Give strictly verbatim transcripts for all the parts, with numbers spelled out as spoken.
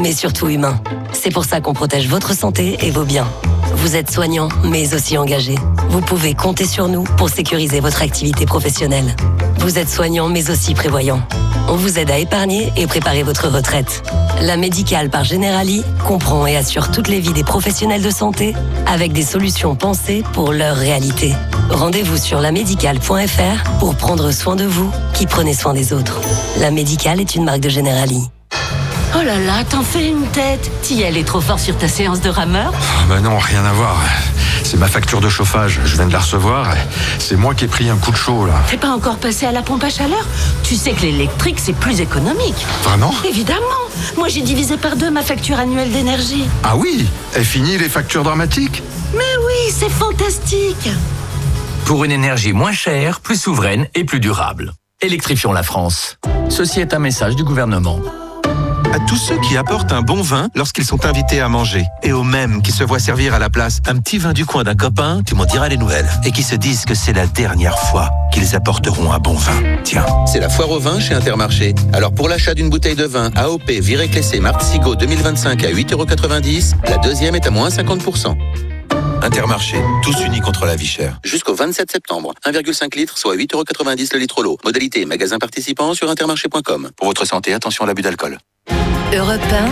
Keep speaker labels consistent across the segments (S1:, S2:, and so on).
S1: mais surtout humain. C'est pour ça qu'on protège votre santé et vos biens. Vous êtes soignant, mais aussi engagé. Vous pouvez compter sur nous pour sécuriser votre activité professionnelle. Vous êtes soignant, mais aussi prévoyant. On vous aide à épargner et préparer votre retraite. La Médicale par Generali comprend et assure toutes les vies des professionnels de santé avec des solutions pensées pour leur réalité. Rendez-vous sur la médicale point f r pour prendre soin de vous qui prenez soin des autres. La Médicale est une marque de Generali.
S2: Oh là là, t'en fais une tête. T'y allais trop fort sur ta séance de rameur?
S3: Oh bah non, rien à voir. C'est ma facture de chauffage, je viens de la recevoir. C'est moi qui ai pris un coup de chaud là.
S2: T'es pas encore passé à la pompe à chaleur? Tu sais que l'électrique c'est plus économique.
S3: Vraiment?
S2: Évidemment. Moi j'ai divisé par deux ma facture annuelle d'énergie.
S3: Ah oui? Et fini les factures dramatiques?
S2: Mais oui, c'est fantastique.
S4: Pour une énergie moins chère, plus souveraine et plus durable. Électrifions la France. Ceci est un message du gouvernement.
S5: À tous ceux qui apportent un bon vin lorsqu'ils sont invités à manger, et aux mêmes qui se voient servir à la place un petit vin du coin d'un copain, tu m'en diras les nouvelles, et qui se disent que c'est la dernière fois qu'ils apporteront un bon vin. Tiens.
S6: C'est la foire au vin chez Intermarché. Alors pour l'achat d'une bouteille de vin A O P Viré Clessé Martzigo deux mille vingt-cinq à huit euros quatre-vingt-dix, la deuxième est à moins cinquante pour cent.
S5: Intermarché, tous unis contre la vie chère.
S6: Jusqu'au vingt-sept septembre, un virgule cinq litres, soit huit euros quatre-vingt-dix le litre l'eau. Modalité magasin participant sur intermarché point com. Pour votre santé, attention à l'abus d'alcool.
S1: Europe un.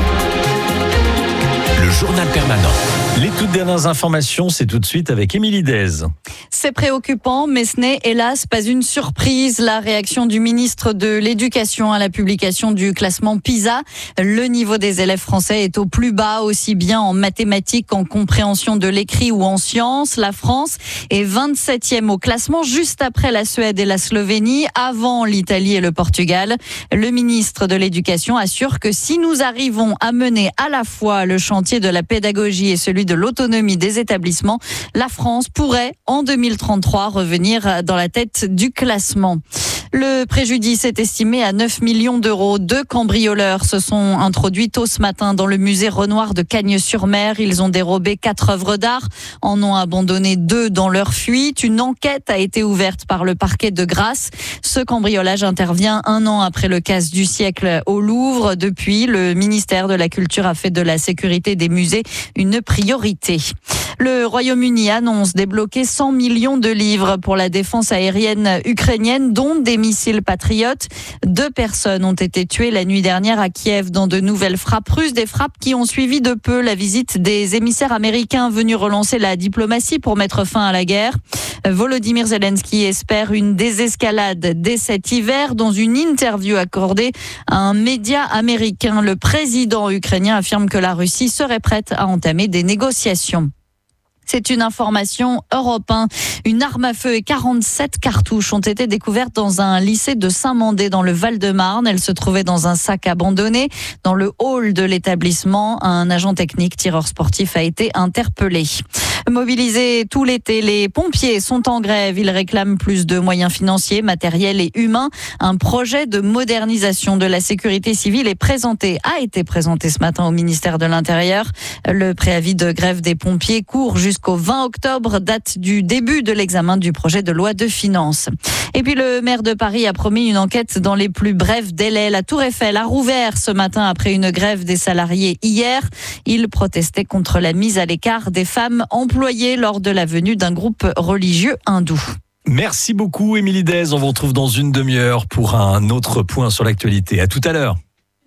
S7: Le journal permanent. Les toutes dernières informations, c'est tout de suite avec Émilie Dez.
S8: C'est préoccupant, mais ce n'est hélas pas une surprise. La réaction du ministre de l'Éducation à la publication du classement PISA. Le niveau des élèves français est au plus bas, aussi bien en mathématiques qu'en compréhension de l'écrit ou en sciences. La France est vingt-septième au classement, juste après la Suède et la Slovénie, avant l'Italie et le Portugal. Le ministre de l'Éducation assure que si nous arrivons à mener à la fois le chantier de la pédagogie et celui de l'autonomie des établissements, la France pourrait, en deux mille trente-trois, revenir dans la tête du classement. Le préjudice est estimé à neuf millions d'euros. Deux cambrioleurs se sont introduits tôt ce matin dans le musée Renoir de Cagnes-sur-Mer. Ils ont dérobé quatre œuvres d'art, en ont abandonné deux dans leur fuite. Une enquête a été ouverte par le parquet de Grasse. Ce cambriolage intervient un an après le casse du siècle au Louvre. Depuis, le ministère de la Culture a fait de la sécurité des musées une priorité. Le Royaume-Uni annonce débloquer cent millions de livres pour la défense aérienne ukrainienne, dont des missiles patriotes. Deux personnes ont été tuées la nuit dernière à Kiev dans de nouvelles frappes russes, des frappes qui ont suivi de peu la visite des émissaires américains venus relancer la diplomatie pour mettre fin à la guerre. Volodymyr Zelensky espère une désescalade dès cet hiver. Dans une interview accordée à un média américain, le président ukrainien affirme que la Russie serait prête à entamer des négociations. C'est une information Europe un. Une arme à feu et quarante-sept cartouches ont été découvertes dans un lycée de Saint-Mandé dans le Val-de-Marne. Elles se trouvaient dans un sac abandonné. Dans le hall de l'établissement, un agent technique tireur sportif a été interpellé. Mobilisés tout l'été, les pompiers sont en grève. Ils réclament plus de moyens financiers, matériels et humains. Un projet de modernisation de la sécurité civile est présenté, a été présenté ce matin au ministère de l'Intérieur. Le préavis de grève des pompiers court jusqu'au vingt octobre, date du début de l'examen du projet de loi de finances. Et puis le maire de Paris a promis une enquête dans les plus brefs délais. La Tour Eiffel a rouvert ce matin après une grève des salariés hier. Ils protestaient contre la mise à l'écart des femmes employées lors de la venue d'un groupe religieux hindou.
S7: Merci beaucoup Émilie Dez. On vous retrouve dans une demi-heure pour un autre point sur l'actualité. À tout à l'heure.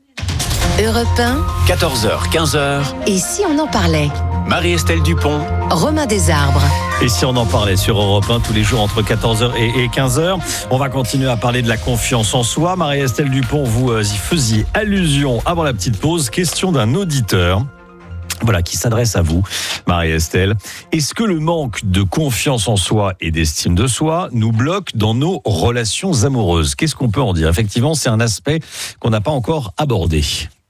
S1: Europe un.
S4: quatorze heures, quinze heures.
S1: Et si on en parlait?
S4: Marie-Estelle Dupont.
S1: Romain Desarbres.
S7: Et si on en parlait sur Europe un tous les jours entre quatorze heures et quinze heures, on va continuer à parler de la confiance en soi. Marie-Estelle Dupont, vous y faisiez allusion avant la petite pause. Question d'un auditeur. Voilà, qui s'adresse à vous, Marie-Estelle. Est-ce que le manque de confiance en soi et d'estime de soi nous bloque dans nos relations amoureuses? Qu'est-ce qu'on peut en dire? Effectivement, c'est un aspect qu'on n'a pas encore abordé.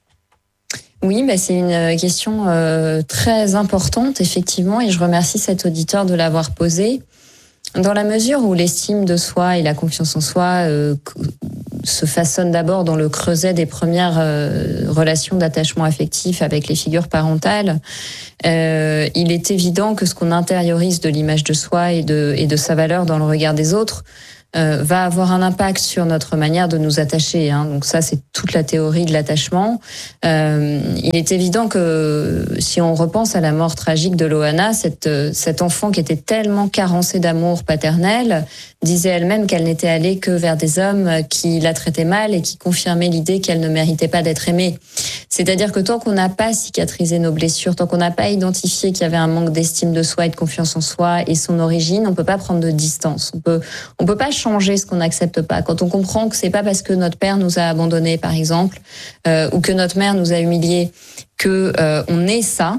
S9: Oui, bah c'est une question euh, très importante, effectivement, et je remercie cet auditeur de l'avoir posée. Dans la mesure où l'estime de soi et la confiance en soi euh, se façonnent d'abord dans le creuset des premières euh, relations d'attachement affectif avec les figures parentales, euh, il est évident que ce qu'on intériorise de l'image de soi et de, et de sa valeur dans le regard des autres euh, va avoir un impact sur notre manière de nous attacher. Hein. Donc ça, c'est toute la théorie de l'attachement. Euh, il est évident que si on repense à la mort tragique de Loana, cette, cet enfant qui était tellement carencé d'amour paternel disait elle-même qu'elle n'était allée que vers des hommes qui la traitaient mal et qui confirmaient l'idée qu'elle ne méritait pas d'être aimée. C'est-à-dire que tant qu'on n'a pas cicatrisé nos blessures, tant qu'on n'a pas identifié qu'il y avait un manque d'estime de soi et de confiance en soi et son origine, on peut pas prendre de distance. On peut, on peut pas changer ce qu'on n'accepte pas. Quand on comprend que c'est pas parce que notre père nous a abandonnés, par exemple, euh, ou que notre mère nous a humiliés, que euh, on est ça.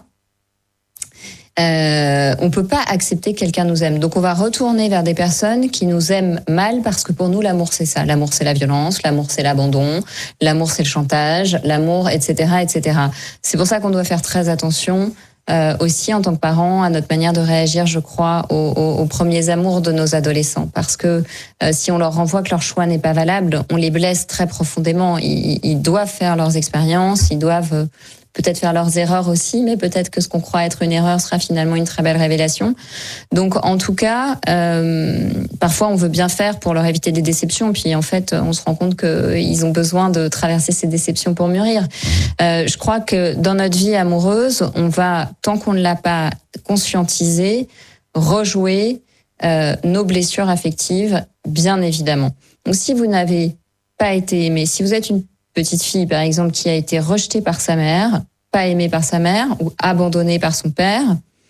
S9: Euh, on peut pas accepter que quelqu'un nous aime. Donc on va retourner vers des personnes qui nous aiment mal parce que pour nous l'amour c'est ça. L'amour c'est la violence, l'amour c'est l'abandon, l'amour c'est le chantage, l'amour et cetera et cetera. C'est pour ça qu'on doit faire très attention euh, aussi en tant que parents à notre manière de réagir, je crois, aux, aux, aux premiers amours de nos adolescents. Parce que euh, si on leur renvoie que leur choix n'est pas valable, on les blesse très profondément. Ils, ils doivent faire leurs expériences, ils doivent euh, peut-être faire leurs erreurs aussi, mais peut-être que ce qu'on croit être une erreur sera finalement une très belle révélation. Donc, en tout cas, euh, parfois on veut bien faire pour leur éviter des déceptions, puis en fait, on se rend compte qu'ils ont besoin de traverser ces déceptions pour mûrir. Euh, je crois que dans notre vie amoureuse, on va, tant qu'on ne l'a pas conscientisé, rejouer euh, nos blessures affectives, bien évidemment. Donc, si vous n'avez pas été aimé, si vous êtes une petite fille, par exemple, qui a été rejetée par sa mère, pas aimée par sa mère ou abandonnée par son père,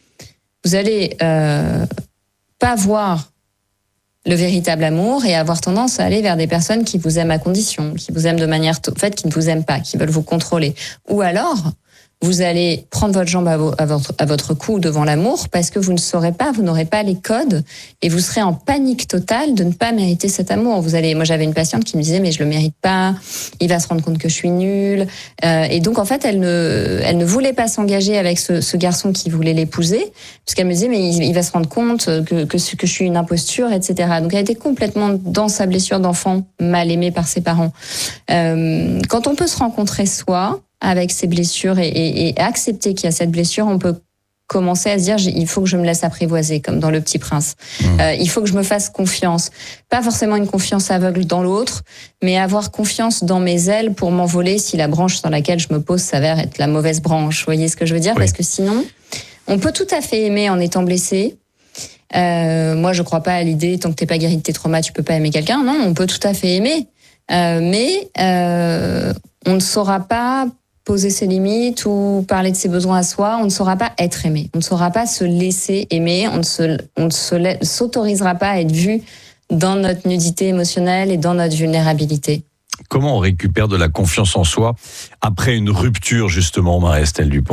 S9: vous allez euh, pas voir le véritable amour et avoir tendance à aller vers des personnes qui vous aiment à condition, qui vous aiment de manière, en fait, qui ne vous aiment pas, qui veulent vous contrôler. Ou alors, vous allez prendre votre jambe à, vo- à, votre, à votre cou devant l'amour parce que vous ne saurez pas, vous n'aurez pas les codes et vous serez en panique totale de ne pas mériter cet amour. Vous allez, moi j'avais une patiente qui me disait mais je le mérite pas, il va se rendre compte que je suis nulle euh, et donc en fait elle ne, elle ne voulait pas s'engager avec ce, ce garçon qui voulait l'épouser parce qu'elle me disait mais il, il va se rendre compte que, que, que je suis une imposture, et cetera. Donc elle était complètement dans sa blessure d'enfant, mal aimée par ses parents. Euh, quand on peut se rencontrer soi avec ses blessures et, et, et accepter qu'il y a cette blessure, on peut commencer à se dire il faut que je me laisse apprivoiser, comme dans Le Petit Prince. Mmh. Euh, il faut que je me fasse confiance. Pas forcément une confiance aveugle dans l'autre, mais avoir confiance dans mes ailes pour m'envoler si la branche sur laquelle je me pose s'avère être la mauvaise branche. Vous voyez ce que je veux dire ? Oui. Parce que sinon, on peut tout à fait aimer en étant blessé. Euh, moi, je crois pas à l'idée tant que t'es pas guéri de tes traumas, tu peux pas aimer quelqu'un. Non, on peut tout à fait aimer, euh, mais euh, on ne saura pas poser ses limites ou parler de ses besoins à soi, on ne saura pas être aimé. On ne saura pas se laisser aimer, on ne, se, on ne se, s'autorisera pas à être vu dans notre nudité émotionnelle et dans notre vulnérabilité.
S7: Comment on récupère de la confiance en soi après une rupture, justement, Marie-Estelle Dupont ?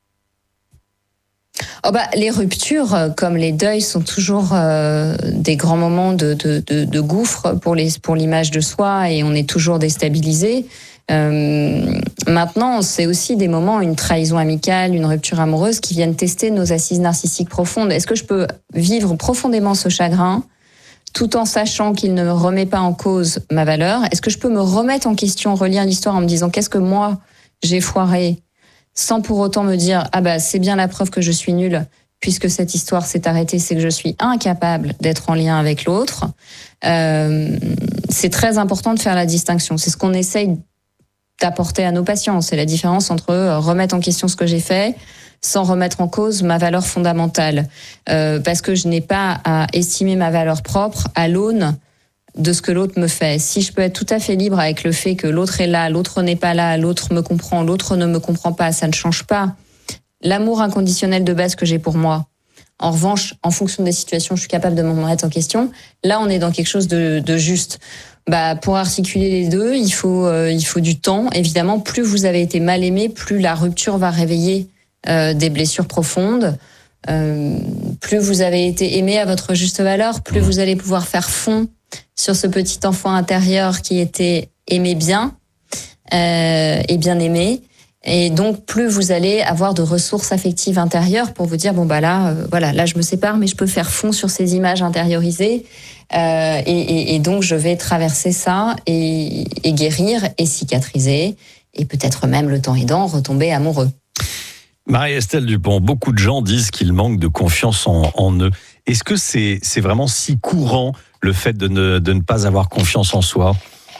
S9: Oh bah, les ruptures, comme les deuils, sont toujours euh, des grands moments de, de, de, de gouffre pour, les, pour l'image de soi et on est toujours déstabilisé. Euh, maintenant, c'est aussi des moments, une trahison amicale, une rupture amoureuse qui viennent tester nos assises narcissiques profondes. Est-ce que je peux vivre profondément ce chagrin tout en sachant qu'il ne remet pas en cause ma valeur ? Est-ce que je peux me remettre en question, relire l'histoire en me disant qu'est-ce que moi j'ai foiré, sans pour autant me dire ah bah c'est bien la preuve que je suis nulle puisque cette histoire s'est arrêtée, c'est que je suis incapable d'être en lien avec l'autre. Euh, c'est très important de faire la distinction. C'est ce qu'on essaye d'apporter à nos patients. C'est la différence entre remettre en question ce que j'ai fait sans remettre en cause ma valeur fondamentale. Euh, parce que je n'ai pas à estimer ma valeur propre à l'aune de ce que l'autre me fait. Si je peux être tout à fait libre avec le fait que l'autre est là, l'autre n'est pas là, l'autre me comprend, l'autre ne me comprend pas, ça ne change pas l'amour inconditionnel de base que j'ai pour moi. En revanche, en fonction des situations, je suis capable de me remettre en question. Là, on est dans quelque chose de, de juste. Bah, pour articuler les deux, il faut, euh, il faut du temps. Évidemment, plus vous avez été mal aimé, plus la rupture va réveiller euh, des blessures profondes. Euh, plus vous avez été aimé à votre juste valeur, plus vous allez pouvoir faire fond sur ce petit enfant intérieur qui était aimé bien euh, et bien aimé. Et donc, plus vous allez avoir de ressources affectives intérieures pour vous dire, bon, bah là, euh, voilà, là, je me sépare, mais je peux faire fond sur ces images intériorisées. Euh, et, et, et donc, je vais traverser ça et, et guérir et cicatriser. Et peut-être même, le temps aidant, retomber amoureux.
S7: Marie-Estelle Dupont, beaucoup de gens disent qu'ils manquent de confiance en, en eux. Est-ce que c'est, c'est vraiment si courant le fait de ne, de ne pas avoir confiance en soi?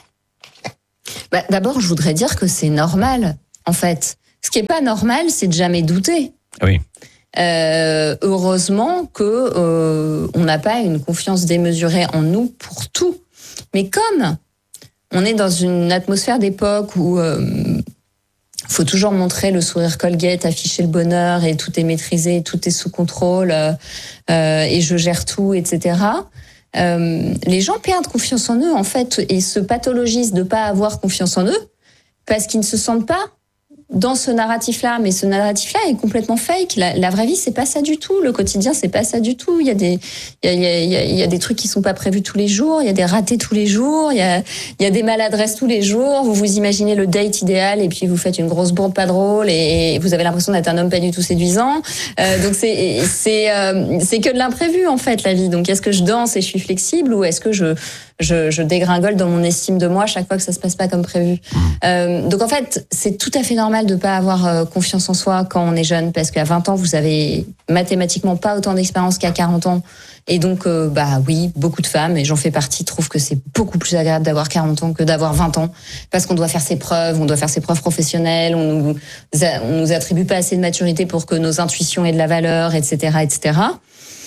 S9: Bah, d'abord, je voudrais dire que c'est normal, en fait. Ce qui est pas normal, c'est de jamais douter.
S7: Oui.
S9: Euh, heureusement que euh, on n'a pas une confiance démesurée en nous pour tout. Mais comme on est dans une atmosphère d'époque où euh, faut toujours montrer le sourire Colgate, afficher le bonheur et tout est maîtrisé, tout est sous contrôle euh, euh, et je gère tout, et cetera. Euh, les gens perdent confiance en eux en fait et se pathologisent de pas avoir confiance en eux parce qu'ils ne se sentent pas dans ce narratif-là, mais ce narratif-là est complètement fake. La, la vraie vie, c'est pas ça du tout. Le quotidien, c'est pas ça du tout. Il y a des, il y a, il y a, il y a des trucs qui sont pas prévus tous les jours. Il y a des ratés tous les jours. Il y a, il y a des maladresses tous les jours. Vous vous imaginez le date idéal et puis vous faites une grosse bourde pas drôle et vous avez l'impression d'être un homme pas du tout séduisant. Euh, donc c'est, c'est, euh, c'est que de l'imprévu en fait la vie. Donc est-ce que je danse et je suis flexible ou est-ce que je Je, je dégringole dans mon estime de moi chaque fois que ça se passe pas comme prévu. Euh, donc en fait, c'est tout à fait normal de pas avoir euh, confiance en soi quand on est jeune, parce qu'à vingt ans, vous avez mathématiquement pas autant d'expérience qu'à quarante ans. Et donc, euh, bah oui, beaucoup de femmes, et j'en fais partie, trouvent que c'est beaucoup plus agréable d'avoir quarante ans que d'avoir vingt ans, parce qu'on doit faire ses preuves, on doit faire ses preuves professionnelles, on nous, on nous attribue pas assez de maturité pour que nos intuitions aient de la valeur, et cetera, et cetera.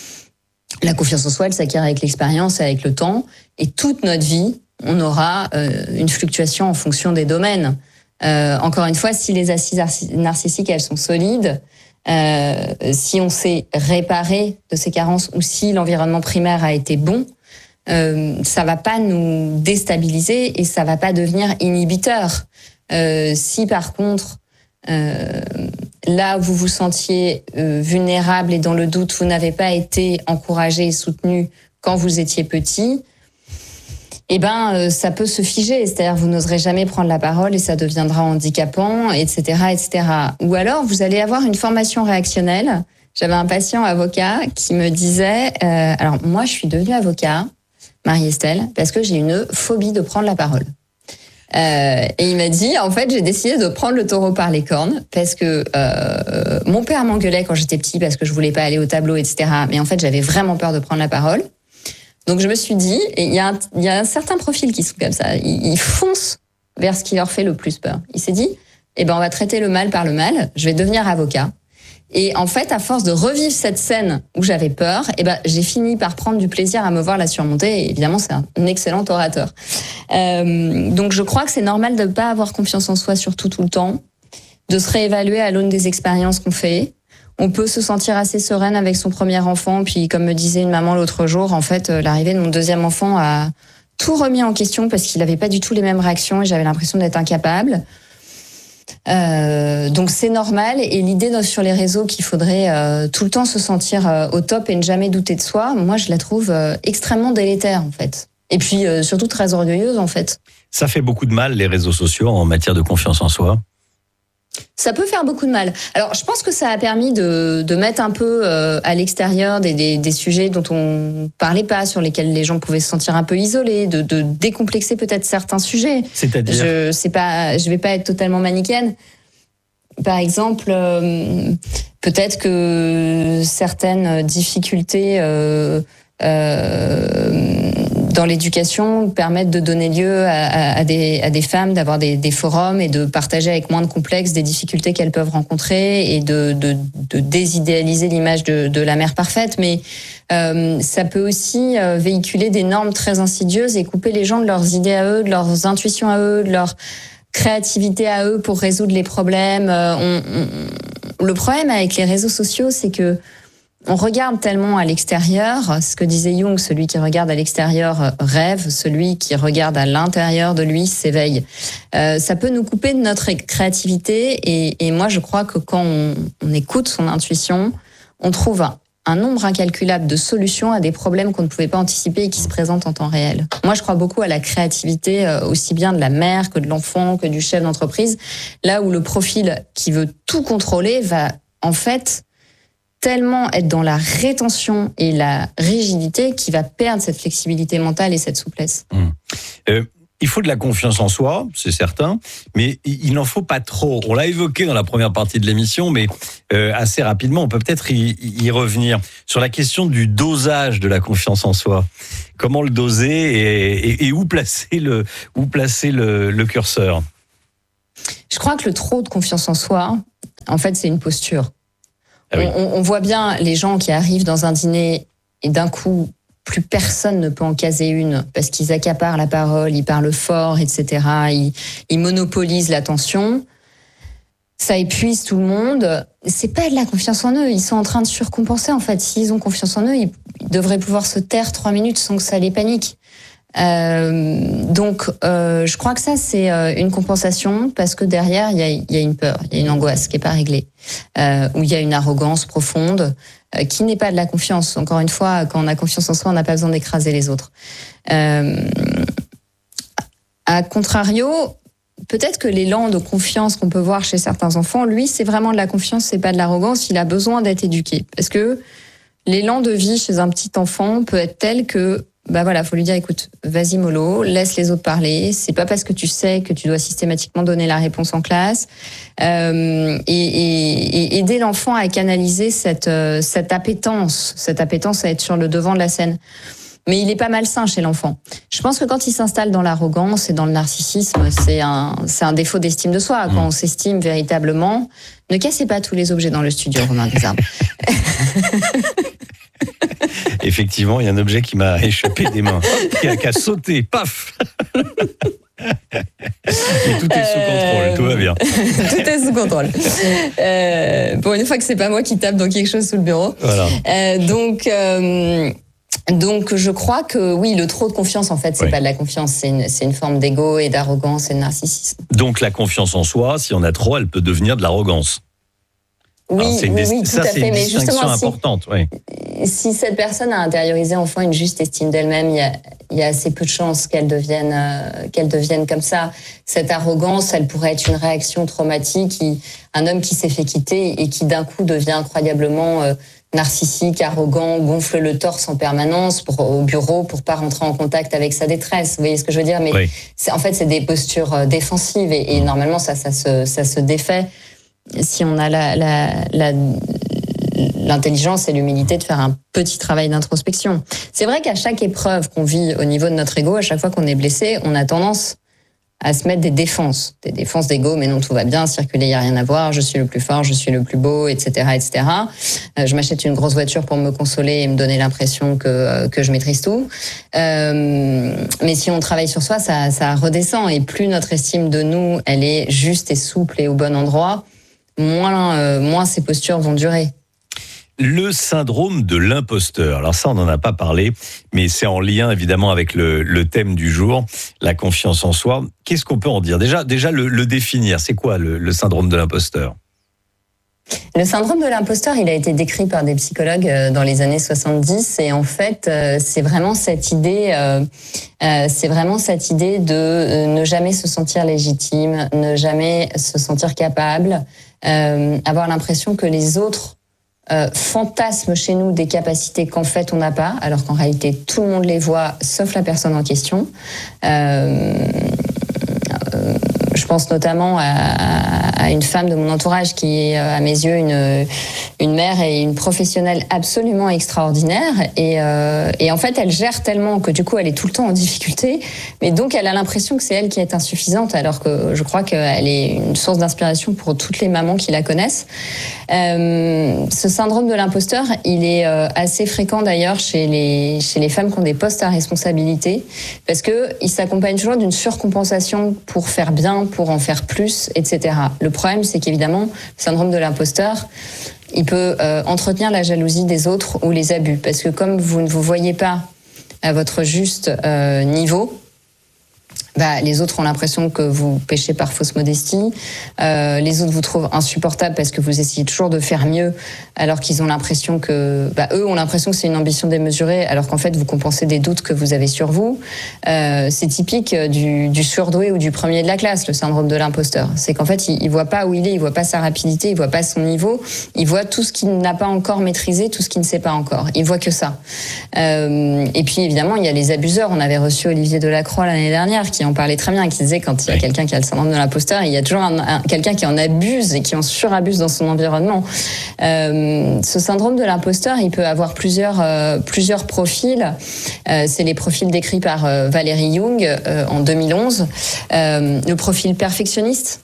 S9: La confiance en soi, elle s'acquiert avec l'expérience, avec le temps. Et toute notre vie, on aura euh, une fluctuation en fonction des domaines. Euh, encore une fois, si les assises narcissiques, elles sont solides, euh, si on s'est réparé de ces carences ou si l'environnement primaire a été bon, euh, ça va pas nous déstabiliser et ça va pas devenir inhibiteur. Euh, si par contre, euh, là où vous vous sentiez euh, vulnérable et dans le doute, vous n'avez pas été encouragé et soutenu quand vous étiez petit, eh ben, euh, ça peut se figer. C'est-à-dire, vous n'oserez jamais prendre la parole et ça deviendra handicapant, et cetera, et cetera. Ou alors, vous allez avoir une formation réactionnelle. J'avais un patient avocat qui me disait, euh, alors moi, je suis devenue avocat, Marie-Estelle, parce que j'ai une phobie de prendre la parole. Euh, et il m'a dit, en fait, j'ai décidé de prendre le taureau par les cornes parce que euh, mon père m'engueulait quand j'étais petit parce que je voulais pas aller au tableau, et cetera. Mais en fait, j'avais vraiment peur de prendre la parole. Donc je me suis dit, et il y a un, il y a un certain profil qui sont comme ça, ils, ils foncent vers ce qui leur fait le plus peur. Il s'est dit, eh ben on va traiter le mal par le mal. Je vais devenir avocat. Et en fait, à force de revivre cette scène où j'avais peur, eh ben, j'ai fini par prendre du plaisir à me voir la surmonter. Et évidemment, c'est un excellent orateur. Euh, donc, je crois que c'est normal de ne pas avoir confiance en soi surtout tout le temps, de se réévaluer à l'aune des expériences qu'on fait. On peut se sentir assez sereine avec son premier enfant. Puis, comme me disait une maman l'autre jour, en fait, l'arrivée de mon deuxième enfant a tout remis en question parce qu'il n'avait pas du tout les mêmes réactions et j'avais l'impression d'être incapable. Euh, donc c'est normal, et l'idée sur les réseaux qu'il faudrait euh, tout le temps se sentir euh, au top et ne jamais douter de soi, moi je la trouve euh, extrêmement délétère en fait. Et puis euh, surtout très orgueilleuse en fait.
S7: Ça fait beaucoup de mal les réseaux sociaux en matière de confiance en soi.
S9: Ça peut faire beaucoup de mal. Alors, je pense que ça a permis de, de mettre un peu euh, à l'extérieur des, des, des sujets dont on parlait pas, sur lesquels les gens pouvaient se sentir un peu isolés, de, de décomplexer peut-être certains sujets.
S7: C'est-à-dire,
S9: je sais pas, je vais pas être totalement manichéenne. Par exemple, euh, peut-être que certaines difficultés euh, euh, dans l'éducation permettent de donner lieu à, à, à, des, à des femmes d'avoir des, des forums et de partager avec moins de complexes des difficultés qu'elles peuvent rencontrer et de, de, de désidéaliser l'image de, de la mère parfaite. Mais euh, ça peut aussi euh, véhiculer des normes très insidieuses et couper les gens de leurs idées à eux, de leurs intuitions à eux, de leur créativité à eux pour résoudre les problèmes. Euh, on, on, le problème avec les réseaux sociaux, c'est que on regarde tellement à l'extérieur, ce que disait Jung, celui qui regarde à l'extérieur rêve, celui qui regarde à l'intérieur de lui s'éveille. Euh, ça peut nous couper de notre créativité et, et moi je crois que quand on, on écoute son intuition, on trouve un, un nombre incalculable de solutions à des problèmes qu'on ne pouvait pas anticiper et qui se présentent en temps réel. Moi je crois beaucoup à la créativité aussi bien de la mère que de l'enfant, que du chef d'entreprise, là où le profil qui veut tout contrôler va en fait tellement être dans la rétention et la rigidité qui va perdre cette flexibilité mentale et cette souplesse.
S7: Mmh. Euh, il faut de la confiance en soi, c'est certain, mais il n'en faut pas trop. On l'a évoqué dans la première partie de l'émission, mais euh, assez rapidement, on peut peut-être y, y revenir sur la question du dosage de la confiance en soi. Comment le doser et, et, et où placer le, où placer le, le curseur?
S9: Je crois que le trop de confiance en soi, en fait, c'est une posture. Ah oui. on, on voit bien les gens qui arrivent dans un dîner et d'un coup, plus personne ne peut en caser une parce qu'ils accaparent la parole, ils parlent fort, et cetera. Ils, ils monopolisent l'attention. Ça épuise tout le monde. C'est pas de la confiance en eux. Ils sont en train de surcompenser, en fait. S'ils ont confiance en eux, ils, ils devraient pouvoir se taire trois minutes sans que ça les panique. Euh, donc, euh, je crois que ça, c'est euh, une compensation parce que derrière, il y a, il y a une peur, il y a une angoisse qui est pas réglée, euh, où il y a une arrogance profonde euh, qui n'est pas de la confiance. Encore une fois, quand on a confiance en soi, on n'a pas besoin d'écraser les autres. Euh, à contrario, peut-être que l'élan de confiance qu'on peut voir chez certains enfants, lui, c'est vraiment de la confiance, c'est pas de l'arrogance. Il a besoin d'être éduqué parce que l'élan de vie chez un petit enfant peut être tel que bah voilà, faut lui dire, écoute, vas-y mollo, laisse les autres parler. C'est pas parce que tu sais que tu dois systématiquement donner la réponse en classe. Euh, et, et, et aider l'enfant à canaliser cette cette appétence, cette appétence à être sur le devant de la scène. Mais il est pas malsain chez l'enfant. Je pense que quand il s'installe dans l'arrogance et dans le narcissisme, c'est un c'est un défaut d'estime de soi. Quand on s'estime véritablement, ne cassez pas tous les objets dans le studio, Romain Desarbres.
S7: Effectivement, il y a un objet qui m'a échappé des mains, hop, qui a, qui a sauté, paf. Et tout est sous contrôle, euh... tout va bien.
S9: Tout est sous contrôle. Euh, pour une fois que c'est pas moi qui tape dans quelque chose sous le bureau.
S7: Voilà.
S9: Euh, donc, euh, donc, je crois que oui, le trop de confiance, en fait, c'est oui. pas de la confiance, c'est une, c'est une forme d'ego et d'arrogance et de narcissisme.
S7: Donc, la confiance en soi, si on a trop, elle peut devenir de l'arrogance.
S9: Oui,
S7: Alors, c'est une,
S9: oui, oui,
S7: ça,
S9: tout à
S7: c'est
S9: fait.
S7: une
S9: Mais
S7: distinction
S9: justement,
S7: importante.
S9: Si,
S7: oui.
S9: si cette personne a intériorisé enfant une juste estime d'elle-même, il y a, il y a assez peu de chances qu'elle devienne, euh, qu'elle devienne comme ça. Cette arrogance, elle pourrait être une réaction traumatique. Qui, un homme qui s'est fait quitter et qui d'un coup devient incroyablement euh, narcissique, arrogant, gonfle le torse en permanence pour, au bureau pour pas rentrer en contact avec sa détresse. Vous voyez ce que je veux dire? Mais
S7: oui.
S9: c'est, en fait, c'est des postures défensives et, et mmh. normalement, ça, ça se, ça se défait si on a la, la, la, l'intelligence et l'humilité de faire un petit travail d'introspection. C'est vrai qu'à chaque épreuve qu'on vit au niveau de notre ego, à chaque fois qu'on est blessé, on a tendance à se mettre des défenses, des défenses d'ego, mais non, tout va bien, circuler, il n'y a rien à voir, je suis le plus fort, je suis le plus beau, et cetera, et cetera. Euh, je m'achète une grosse voiture pour me consoler et me donner l'impression que euh, que je maîtrise tout. Euh, mais si on travaille sur soi, ça, ça redescend, et plus notre estime de nous, elle est juste et souple et au bon endroit, moins, euh, moins ces postures vont durer.
S7: Le syndrome de l'imposteur. Alors ça, on n'en a pas parlé, mais c'est en lien évidemment avec le, le thème du jour, la confiance en soi. Qu'est-ce qu'on peut en dire? Déjà, déjà le, le définir. C'est quoi le, le syndrome de l'imposteur?
S9: Le syndrome de l'imposteur, il a été décrit par des psychologues dans les années soixante-dix, et en fait, c'est vraiment cette idée, euh, c'est vraiment cette idée de ne jamais se sentir légitime, ne jamais se sentir capable, euh, avoir l'impression que les autres Euh, fantasme chez nous des capacités qu'en fait on n'a pas, alors qu'en réalité tout le monde les voit, sauf la personne en question. Euh, euh, je pense notamment à, à une femme de mon entourage qui est à mes yeux une, une mère et une professionnelle absolument extraordinaire, et, euh, et en fait elle gère tellement que du coup elle est tout le temps en difficulté, mais donc elle a l'impression que c'est elle qui est insuffisante, alors que je crois qu'elle est une source d'inspiration pour toutes les mamans qui la connaissent. Euh, ce syndrome de l'imposteur, il est euh, assez fréquent d'ailleurs chez les, chez les femmes qui ont des postes à responsabilité, parce que il s'accompagne toujours d'une surcompensation pour faire bien, pour en faire plus, et cetera. Le problème, c'est qu'évidemment, le syndrome de l'imposteur, il peut euh, entretenir la jalousie des autres ou les abus, parce que comme vous ne vous voyez pas à votre juste euh, niveau, bah, les autres ont l'impression que vous péchez par fausse modestie. Euh, les autres vous trouvent insupportable parce que vous essayez toujours de faire mieux, alors qu'ils ont l'impression que, bah, eux ont l'impression que c'est une ambition démesurée, alors qu'en fait vous compensez des doutes que vous avez sur vous. Euh, c'est typique du, du surdoué ou du premier de la classe, le syndrome de l'imposteur. C'est qu'en fait il, il voit pas où il est, il voit pas sa rapidité, il voit pas son niveau, il voit tout ce qu'il n'a pas encore maîtrisé, tout ce qu'il ne sait pas encore. Il voit que ça. Euh, et puis évidemment il y a les abuseurs. On avait reçu Olivier Delacroix l'année dernière qui qui en parlait très bien, qui disait quand il y a oui. quelqu'un qui a le syndrome de l'imposteur, il y a toujours un, un, quelqu'un qui en abuse et qui en surabuse dans son environnement. Euh, ce syndrome de l'imposteur, il peut avoir plusieurs, euh, plusieurs profils. Euh, c'est les profils décrits par euh, Valérie Young euh, en deux mille onze. Euh, le profil perfectionniste,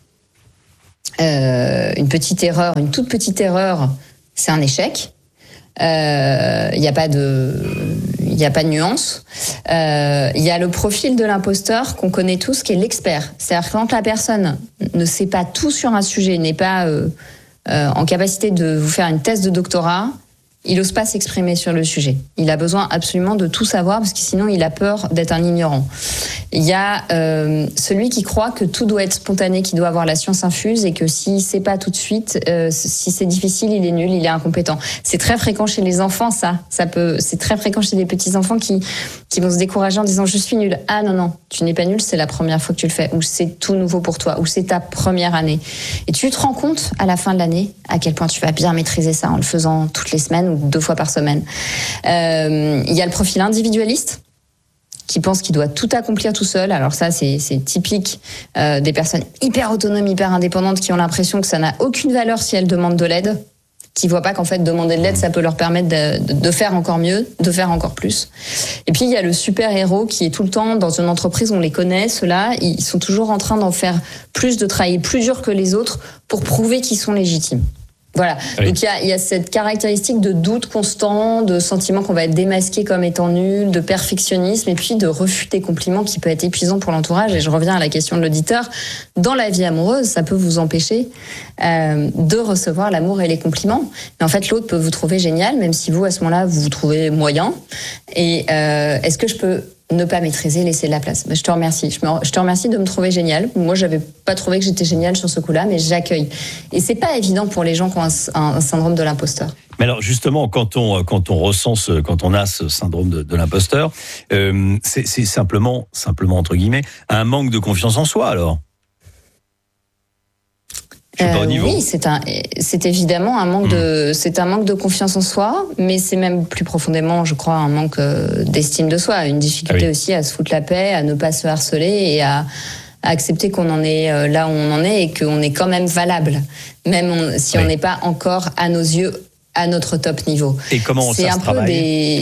S9: euh, une petite erreur, une toute petite erreur, c'est un échec. Il euh, n'y a pas de, il n'y a pas de nuance. Il euh, y a le profil de l'imposteur qu'on connaît tous, qui est l'expert. C'est-à-dire que quand la personne ne sait pas tout sur un sujet, n'est pas euh, euh, en capacité de vous faire une thèse de doctorat, il n'ose pas s'exprimer sur le sujet. Il a besoin absolument de tout savoir parce que sinon il a peur d'être un ignorant. Il y a euh, celui qui croit que tout doit être spontané, qui doit avoir la science infuse et que s'il ne sait pas tout de suite, euh, si c'est difficile, il est nul, il est incompétent. C'est très fréquent chez les enfants, ça. ça peut, c'est très fréquent chez des petits-enfants qui, qui vont se décourager en disant « je suis nul ». Ah non, non, tu n'es pas nul, c'est la première fois que tu le fais, ou c'est tout nouveau pour toi, ou c'est ta première année. Et tu te rends compte à la fin de l'année à quel point tu vas bien maîtriser ça en le faisant toutes les semaines ou deux fois par semaine. Euh, il y a le profil individualiste qui pense qu'il doit tout accomplir tout seul. Alors ça, c'est, c'est typique euh, des personnes hyper autonomes, hyper indépendantes qui ont l'impression que ça n'a aucune valeur si elles demandent de l'aide, qui voient pas qu'en fait demander de l'aide, ça peut leur permettre de, de, de faire encore mieux, de faire encore plus. Et puis il y a le super-héros qui est tout le temps dans une entreprise, on les connaît, ceux-là, ils sont toujours en train d'en faire plus, de travailler plus dur que les autres pour prouver qu'ils sont légitimes. Voilà. Oui. Donc il y a, il y a cette caractéristique de doute constant, de sentiment qu'on va être démasqué comme étant nul, de perfectionnisme et puis de refus des compliments qui peut être épuisant pour l'entourage. Et je reviens à la question de l'auditeur. Dans la vie amoureuse, ça peut vous empêcher euh, de recevoir l'amour et les compliments. Mais en fait, l'autre peut vous trouver génial, même si vous, à ce moment-là, vous vous trouvez moyen. Et euh, est-ce que je peux ne pas maîtriser, laisser de la place? Je te remercie. Je, me, je te remercie de me trouver génial. Moi, j'avais pas trouvé que j'étais géniale sur ce coup-là, mais j'accueille. Et c'est pas évident pour les gens qui ont un, un, un syndrome de l'imposteur.
S7: Mais alors, justement, quand on, quand on ressent ce, quand on a ce syndrome de, de l'imposteur, euh, c'est, c'est simplement, simplement, entre guillemets, un manque de confiance en soi, alors?
S9: Euh, oui, c'est un, c'est évidemment un manque mmh. de, c'est un manque de confiance en soi, mais c'est même plus profondément, je crois, un manque d'estime de soi, une difficulté ah oui. aussi à se foutre la paix, à ne pas se harceler et à, à accepter qu'on en est là où on en est et qu'on est quand même valable, même on, si oui. on n'est pas encore à nos yeux à notre top niveau.
S7: Et comment
S9: c'est
S7: ça
S9: un
S7: se
S9: peu
S7: travaille
S9: des,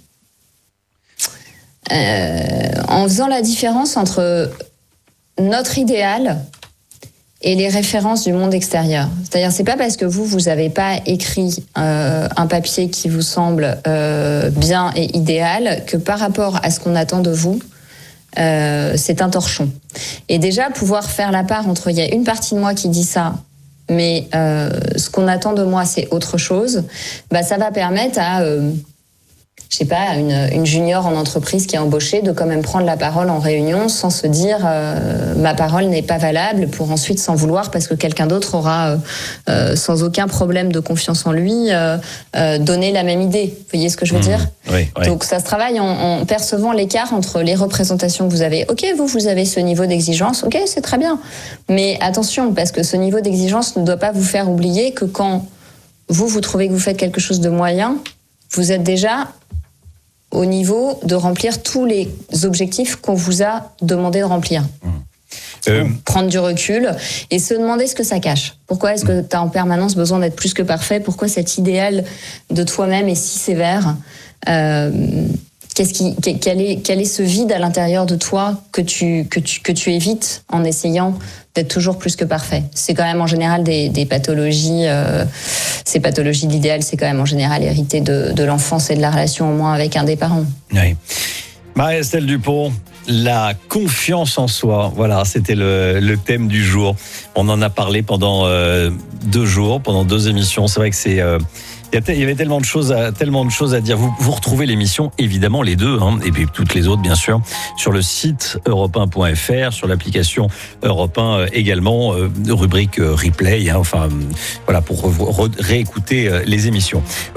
S9: euh, en faisant la différence entre notre idéal et les références du monde extérieur. C'est-à-dire, c'est pas parce que vous, vous avez pas écrit euh, un papier qui vous semble euh, bien et idéal que par rapport à ce qu'on attend de vous, euh, c'est un torchon. Et déjà, pouvoir faire la part entre il y a une partie de moi qui dit ça, mais euh, ce qu'on attend de moi, c'est autre chose, bah, ça va permettre à... Euh, je sais pas, une, une junior en entreprise qui est embauchée, de quand même prendre la parole en réunion sans se dire euh, ma parole n'est pas valable, pour ensuite s'en vouloir parce que quelqu'un d'autre aura euh, euh, sans aucun problème de confiance en lui euh, euh, donné la même idée. Vous voyez ce que je veux mmh, dire ?
S7: oui, oui.
S9: Donc ça se travaille en, en percevant l'écart entre les représentations que vous avez. Ok, vous, vous avez ce niveau d'exigence, ok, c'est très bien. Mais attention, parce que ce niveau d'exigence ne doit pas vous faire oublier que quand vous, vous trouvez que vous faites quelque chose de moyen, vous êtes déjà au niveau de remplir tous les objectifs qu'on vous a demandé de remplir. Euh... Prendre du recul et se demander ce que ça cache. Pourquoi est-ce que tu as en permanence besoin d'être plus que parfait ? Pourquoi cet idéal de toi-même est si sévère ? euh, qu'est-ce qui, quel, est, quel est ce vide à l'intérieur de toi que tu, que tu, que tu évites en essayant d'être toujours plus que parfait ? C'est quand même en général des, des pathologies, euh, ces pathologies de l'idéal, c'est quand même en général hérité de, de l'enfance et de la relation au moins avec un des parents.
S7: Oui. Marie-Estelle Dupont, la confiance en soi, voilà, c'était le, le thème du jour. On en a parlé pendant euh, deux jours, pendant deux émissions. C'est vrai que c'est... Euh, il y avait tellement de choses à, tellement de choses à dire. Vous, vous retrouvez l'émission, évidemment, les deux, hein, et puis toutes les autres, bien sûr, sur le site europe un point f r, sur l'application Europe un euh, également, euh, rubrique euh, replay, hein, enfin, euh, voilà, pour re- re- réécouter euh, les émissions. Vos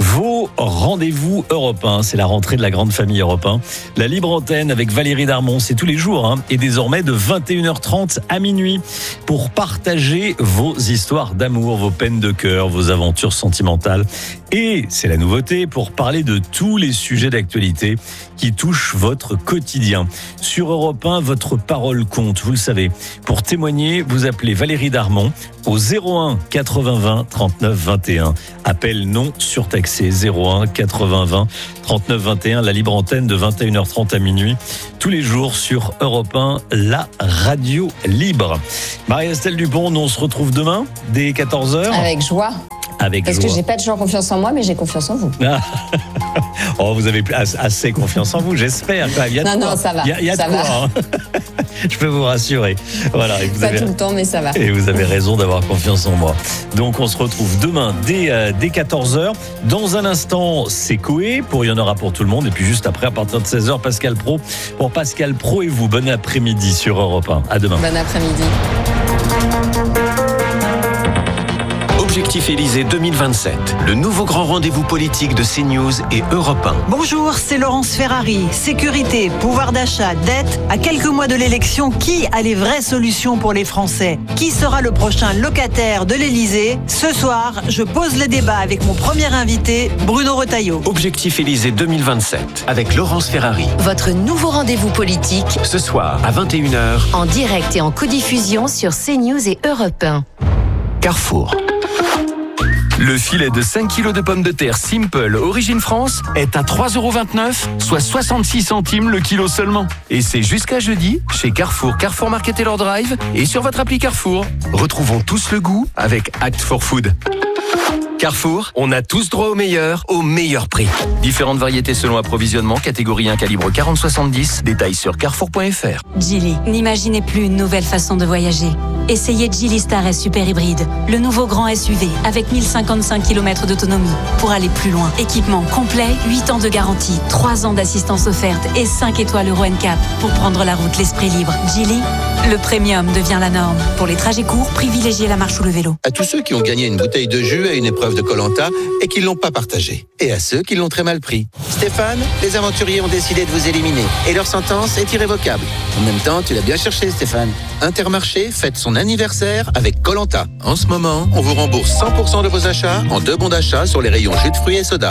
S7: nouveau rendez-vous Europe un. C'est la rentrée de la grande famille Europe un. La libre antenne avec Valérie Darmon, c'est tous les jours hein, et désormais de vingt et une heures trente à minuit pour partager vos histoires d'amour, vos peines de cœur, vos aventures sentimentales. Et c'est la nouveauté pour parler de tous les sujets d'actualité qui touchent votre quotidien. Sur Europe un, votre parole compte, vous le savez. Pour témoigner, vous appelez Valérie Darmon au zéro un quatre-vingts vingt trente-neuf vingt et un. Appel non surtaxé zéro un quatre-vingts vingt trente-neuf vingt et un, la libre antenne de vingt et une heures trente à minuit, tous les jours sur Europe un, la radio libre. Marie-Estelle Dupont, nous on se retrouve demain dès quatorze heures.
S9: Avec joie.
S7: Avec
S9: Parce
S7: joie.
S9: que j'ai pas toujours confiance en moi, mais j'ai confiance en vous.
S7: Oh, vous avez assez confiance en vous, j'espère. Il y a
S9: non,
S7: de quoi.
S9: non, ça va.
S7: Il y a, il y a
S9: ça
S7: de quoi.
S9: va.
S7: Hein. Je peux vous rassurer. Voilà, et vous
S9: pas
S7: avez...
S9: tout le temps, mais ça va.
S7: Et vous avez raison d'avoir confiance en moi. Donc, on se retrouve demain dès, euh, dès quatorze heures. Dans un instant, c'est Coé. Pour Il y en aura pour tout le monde. Et puis, juste après, à partir de seize heures, Pascal Pro. Pour Pascal Pro et vous, bon après-midi sur Europe un. À demain.
S9: Bon après-midi.
S10: Objectif Élysée deux mille vingt-sept, le nouveau grand rendez-vous politique de CNews et Europe un.
S11: Bonjour, c'est Laurence Ferrari. Sécurité, pouvoir d'achat, dette. À quelques mois de l'élection, qui a les vraies solutions pour les Français? Qui sera le prochain locataire de l'Élysée? Ce soir, je pose le débat avec mon premier invité, Bruno Retailleau.
S10: Objectif Élysée deux mille vingt-sept, avec Laurence Ferrari.
S12: Votre nouveau rendez-vous politique.
S10: Ce soir, à vingt et une heures.
S12: En direct et en codiffusion sur CNews et Europe un.
S10: Carrefour.
S4: Le filet de cinq kilos de pommes de terre Simple Origine France est à trois euros vingt-neuf, soit soixante-six centimes le kilo seulement. Et c'est jusqu'à jeudi chez Carrefour, Carrefour Market Taylor Drive et sur votre appli Carrefour. Retrouvons tous le goût avec Act for Food. Carrefour, on a tous droit au meilleur, au meilleur prix. Différentes variétés selon approvisionnement, catégorie un calibre quarante soixante-dix, détails sur carrefour point f r.
S13: Geely, n'imaginez plus une nouvelle façon de voyager. Essayez Geely Star S Super Hybride, le nouveau grand S U V avec mille cinquante-cinq kilomètres d'autonomie pour aller plus loin. Équipement complet, huit ans de garantie, trois ans d'assistance offerte et cinq étoiles Euro N C A P pour prendre la route l'esprit libre. Geely, le premium devient la norme. Pour les trajets courts, privilégiez la marche ou le vélo.
S6: À tous ceux qui ont gagné une bouteille de jus à une épreuve de Koh-Lanta et qui ne l'ont pas partagé. Et à ceux qui l'ont très mal pris. Stéphane, les aventuriers ont décidé de vous éliminer et leur sentence est irrévocable. En même temps, tu l'as bien cherché, Stéphane. Intermarché fête son anniversaire avec Koh-Lanta. En ce moment, on vous rembourse cent pour cent de vos achats en deux bons d'achat sur les rayons jus de fruits et soda.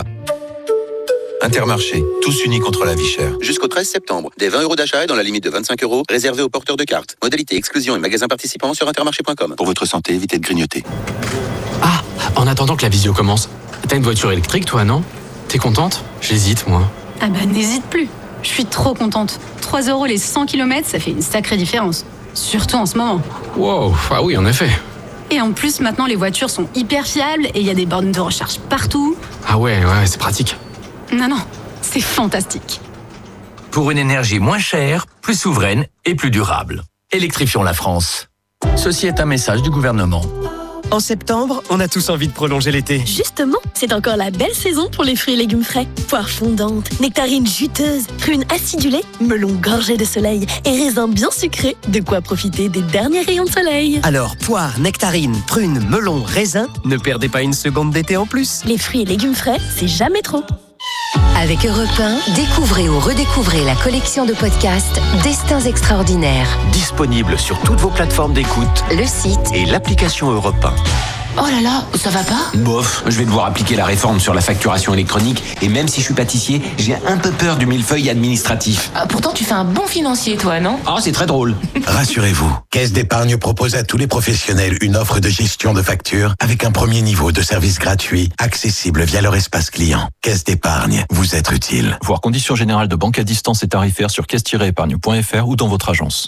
S5: Intermarché, tous unis contre la vie chère.
S6: Jusqu'au treize septembre, des vingt euros d'achat et dans la limite de vingt-cinq euros réservés aux porteurs de cartes. Modalité exclusion et magasins participants sur intermarché point com.
S5: Pour votre santé, évitez de grignoter.
S14: Ah, en attendant que la visio commence, t'as une voiture électrique toi, non? T'es contente? J'hésite, moi.
S15: Ah bah n'hésite plus, je suis trop contente. trois euros les cent kilomètres, ça fait une sacrée différence. Surtout en ce moment.
S14: Wow, ah oui, en effet.
S15: Et en plus, maintenant, les voitures sont hyper fiables et il y a des bornes de recharge partout.
S14: Ah ouais, ouais, c'est pratique.
S15: Non, non, c'est fantastique.
S4: Pour une énergie moins chère, plus souveraine et plus durable. Électrifions la France. Ceci est un message du gouvernement.
S16: En septembre, on a tous envie de prolonger l'été.
S17: Justement, c'est encore la belle saison pour les fruits et légumes frais. Poires fondantes, nectarines juteuses, prunes acidulées, melons gorgés de soleil et raisins bien sucrés. De quoi profiter des derniers rayons de soleil.
S16: Alors, poires, nectarines, prunes, melons, raisins, ne perdez pas une seconde d'été en plus.
S17: Les fruits et légumes frais, c'est jamais trop.
S12: Avec Europe un, découvrez ou redécouvrez la collection de podcasts Destins extraordinaires.
S10: Disponible sur toutes vos plateformes d'écoute,
S12: le site
S10: et l'application Europe un.
S2: Oh là là, ça va pas?
S18: Bof, je vais devoir appliquer la réforme sur la facturation électronique et même si je suis pâtissier, j'ai un peu peur du millefeuille administratif.
S2: Ah, pourtant, tu fais un bon financier, toi, non?
S18: Ah, c'est très drôle.
S19: Rassurez-vous, Caisse d'épargne propose à tous les professionnels une offre de gestion de factures avec un premier niveau de service gratuit, accessible via leur espace client. Caisse d'épargne, vous êtes utile.
S3: Voir conditions générales de banque à distance et tarifaires sur caisse tiret épargne point f r ou dans votre agence.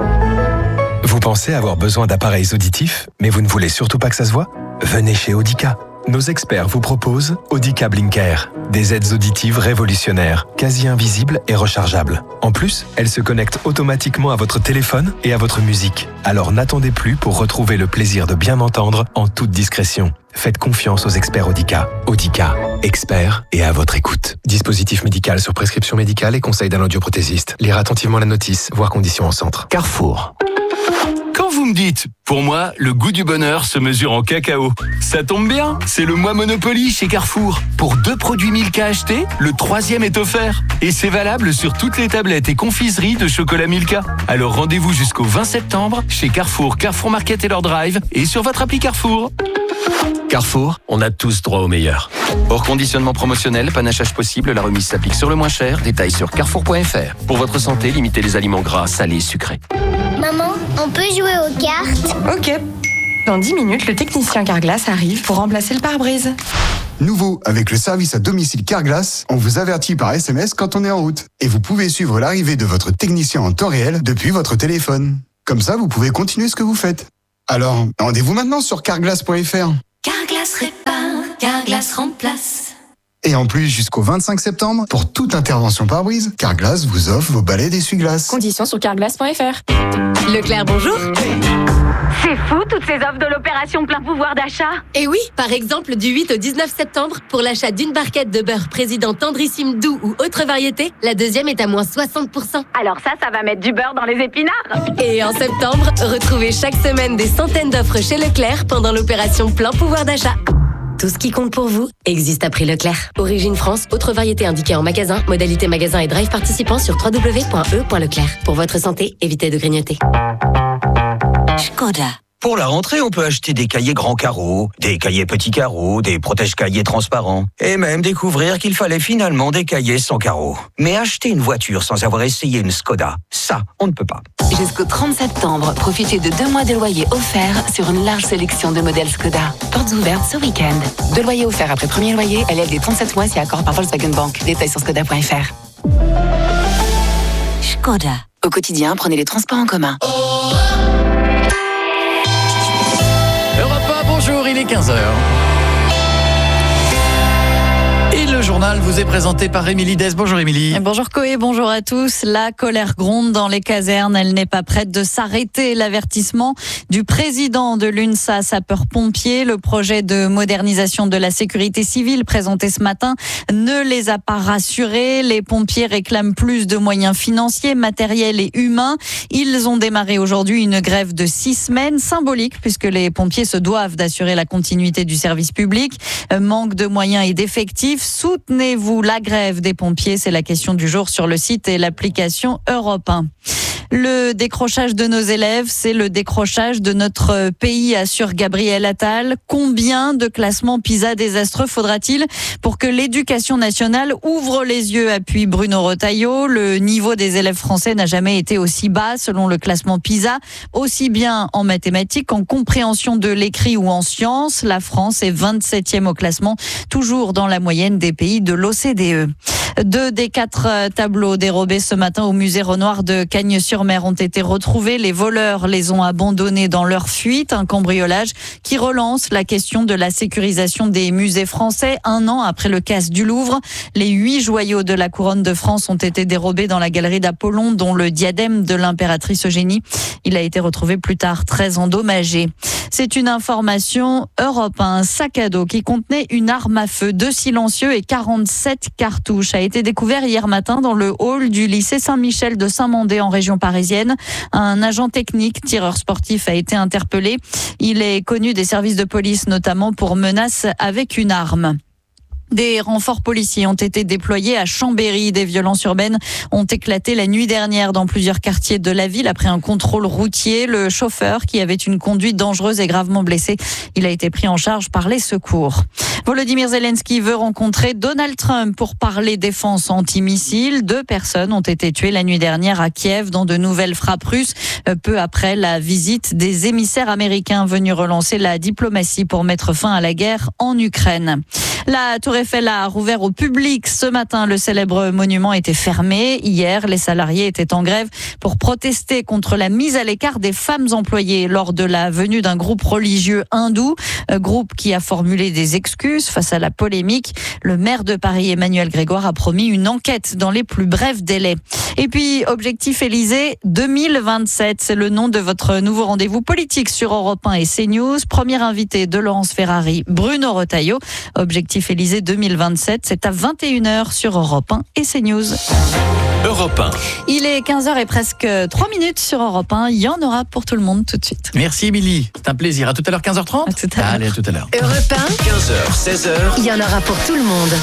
S20: Vous pensez avoir besoin d'appareils auditifs, mais vous ne voulez surtout pas que ça se voit? Venez chez Audica. Nos experts vous proposent Audica Blinker, des aides auditives révolutionnaires, quasi invisibles et rechargeables. En plus, elles se connectent automatiquement à votre téléphone et à votre musique. Alors n'attendez plus pour retrouver le plaisir de bien entendre en toute discrétion. Faites confiance aux experts Audica. Audica, experts et à votre écoute. Dispositif médical sur prescription médicale et conseil d'un audioprothésiste. Lire attentivement la notice, voir conditions en centre.
S10: Carrefour.
S4: Quand vous me dites, pour moi, le goût du bonheur se mesure en cacao. Ça tombe bien, c'est le mois Monopoly chez Carrefour. Pour deux produits Milka achetés, le troisième est offert. Et c'est valable sur toutes les tablettes et confiseries de chocolat Milka. Alors rendez-vous jusqu'au vingt septembre chez Carrefour, Carrefour Market et leur drive et sur votre appli Carrefour.
S10: Carrefour, on a tous droit au meilleur.
S4: Hors conditionnement promotionnel, panachage possible, la remise s'applique sur le moins cher. Détails sur carrefour point f r. Pour votre santé, limitez les aliments gras, salés et sucrés.
S21: Maman, on peut jouer aux cartes?
S22: Ok. Dans dix minutes, le technicien Carglass arrive pour remplacer le pare-brise.
S23: Nouveau, avec le service à domicile Carglass, on vous avertit par S M S quand on est en route. Et vous pouvez suivre l'arrivée de votre technicien en temps réel depuis votre téléphone. Comme ça, vous pouvez continuer ce que vous faites. Alors, rendez-vous maintenant sur carglass point f r.
S2: Carglass répare, Carglass remplace.
S23: Et en plus, jusqu'au vingt-cinq septembre, pour toute intervention pare-brise, Carglass vous offre vos balais d'essuie-glace.
S22: Conditions sur carglass point f r.
S24: Leclerc, bonjour.
S25: C'est fou, toutes ces offres de l'opération plein pouvoir d'achat.
S24: Et oui, par exemple, du huit au dix-neuf septembre, pour l'achat d'une barquette de beurre président tendrissime doux ou autre variété, la deuxième est à moins soixante pour cent.
S25: Alors ça, ça va mettre du beurre dans les épinards.
S24: Et en septembre, retrouvez chaque semaine des centaines d'offres chez Leclerc pendant l'opération plein pouvoir d'achat. Tout ce qui compte pour vous existe à prix Leclerc. Origine France, autre variété indiquée en magasin, modalité magasin et drive participant sur w w w point e point leclerc. Pour votre santé, évitez de grignoter.
S26: Skoda. Pour la rentrée, on peut acheter des cahiers grands carreaux, des cahiers petits carreaux, des protège-cahiers transparents, et même découvrir qu'il fallait finalement des cahiers sans carreaux. Mais acheter une voiture sans avoir essayé une Skoda, ça, on ne peut pas.
S2: Jusqu'au trente septembre, profitez de deux mois de loyer offerts sur une large sélection de modèles Skoda. Portes ouvertes ce week-end. Deux loyers offerts après premier loyer, L L D trente-sept mois si accord par Volkswagen Bank. Détails sur skoda point f r. Skoda. Au quotidien, prenez les transports en commun.
S7: Europe un, bonjour, il est quinze heures. Et le journal vous est présenté par Émilie Dess. Bonjour Émilie.
S8: Bonjour Coé, bonjour à tous. La colère gronde dans les casernes. Elle n'est pas prête de s'arrêter. L'avertissement du président de l'UNSA sapeurs-pompiers, le projet de modernisation de la sécurité civile présenté ce matin, ne les a pas rassurés. Les pompiers réclament plus de moyens financiers, matériels et humains. Ils ont démarré aujourd'hui une grève de six semaines, symbolique puisque les pompiers se doivent d'assurer la continuité du service public. Manque de moyens et d'effectifs. Soutenez-vous la grève des pompiers? C'est la question du jour sur le site et l'application Europe un. Le décrochage de nos élèves, c'est le décrochage de notre pays, assure Gabriel Attal. Combien de classements PISA désastreux faudra-t-il pour que l'éducation nationale ouvre les yeux, appuie Bruno Retailleau. Le niveau des élèves français n'a jamais été aussi bas selon le classement PISA, aussi bien en mathématiques qu'en compréhension de l'écrit ou en sciences. La France est vingt-septième au classement, toujours dans la moyenne des pays de l'O C D E. Deux des quatre tableaux dérobés ce matin au musée Renoir de Cagnes-sur-Mer ont été retrouvés. Les voleurs les ont abandonnés dans leur fuite. Un cambriolage qui relance la question de la sécurisation des musées français. Un an après le casse du Louvre, les huit joyaux de la couronne de France ont été dérobés dans la galerie d'Apollon, dont le diadème de l'impératrice Eugénie. Il a été retrouvé plus tard, très endommagé. C'est une information Europe un. Un sac à dos qui contenait une arme à feu, deux silencieux et quarante-sept cartouches a été découvert hier matin dans le hall du lycée Saint-Michel de Saint-Mandé en région parisienne. Un agent technique, tireur sportif, a été interpellé. Il est connu des services de police, notamment pour menaces avec une arme. Des renforts policiers ont été déployés à Chambéry. Des violences urbaines ont éclaté la nuit dernière dans plusieurs quartiers de la ville après un contrôle routier. Le chauffeur, qui avait une conduite dangereuse, est gravement blessé. Il a été pris en charge par les secours. Volodymyr Zelensky veut rencontrer Donald Trump pour parler défense antimissile. Deux personnes ont été tuées la nuit dernière à Kiev dans de nouvelles frappes russes, peu après la visite des émissaires américains venus relancer la diplomatie pour mettre fin à la guerre en Ukraine. La Tour Eiffel a rouvert au public ce matin. Le célèbre monument était fermé. Hier, les salariés étaient en grève pour protester contre la mise à l'écart des femmes employées lors de la venue d'un groupe religieux hindou, groupe qui a formulé des excuses face à la polémique. Le maire de Paris, Emmanuel Grégoire, a promis une enquête dans les plus brefs délais. Et puis, Objectif Élysée deux mille vingt-sept, c'est le nom de votre nouveau rendez-vous politique sur Europe un et CNews. Premier invité de Laurence Ferrari, Bruno Retailleau. Objectif Objectif Élysée deux mille vingt-sept. C'est à vingt et une heures sur Europe un et CNews.
S4: Europe un.
S8: Il est quinze heures et presque trois minutes sur Europe un. Il y en aura pour tout le monde tout de suite.
S1: Merci Émilie, c'est un plaisir. À tout à l'heure, quinze heures trente.
S8: À tout à l'heure.
S1: Allez, à tout à l'heure.
S12: Europe un,
S10: quinze heures, seize heures.
S12: il y en aura pour tout le monde.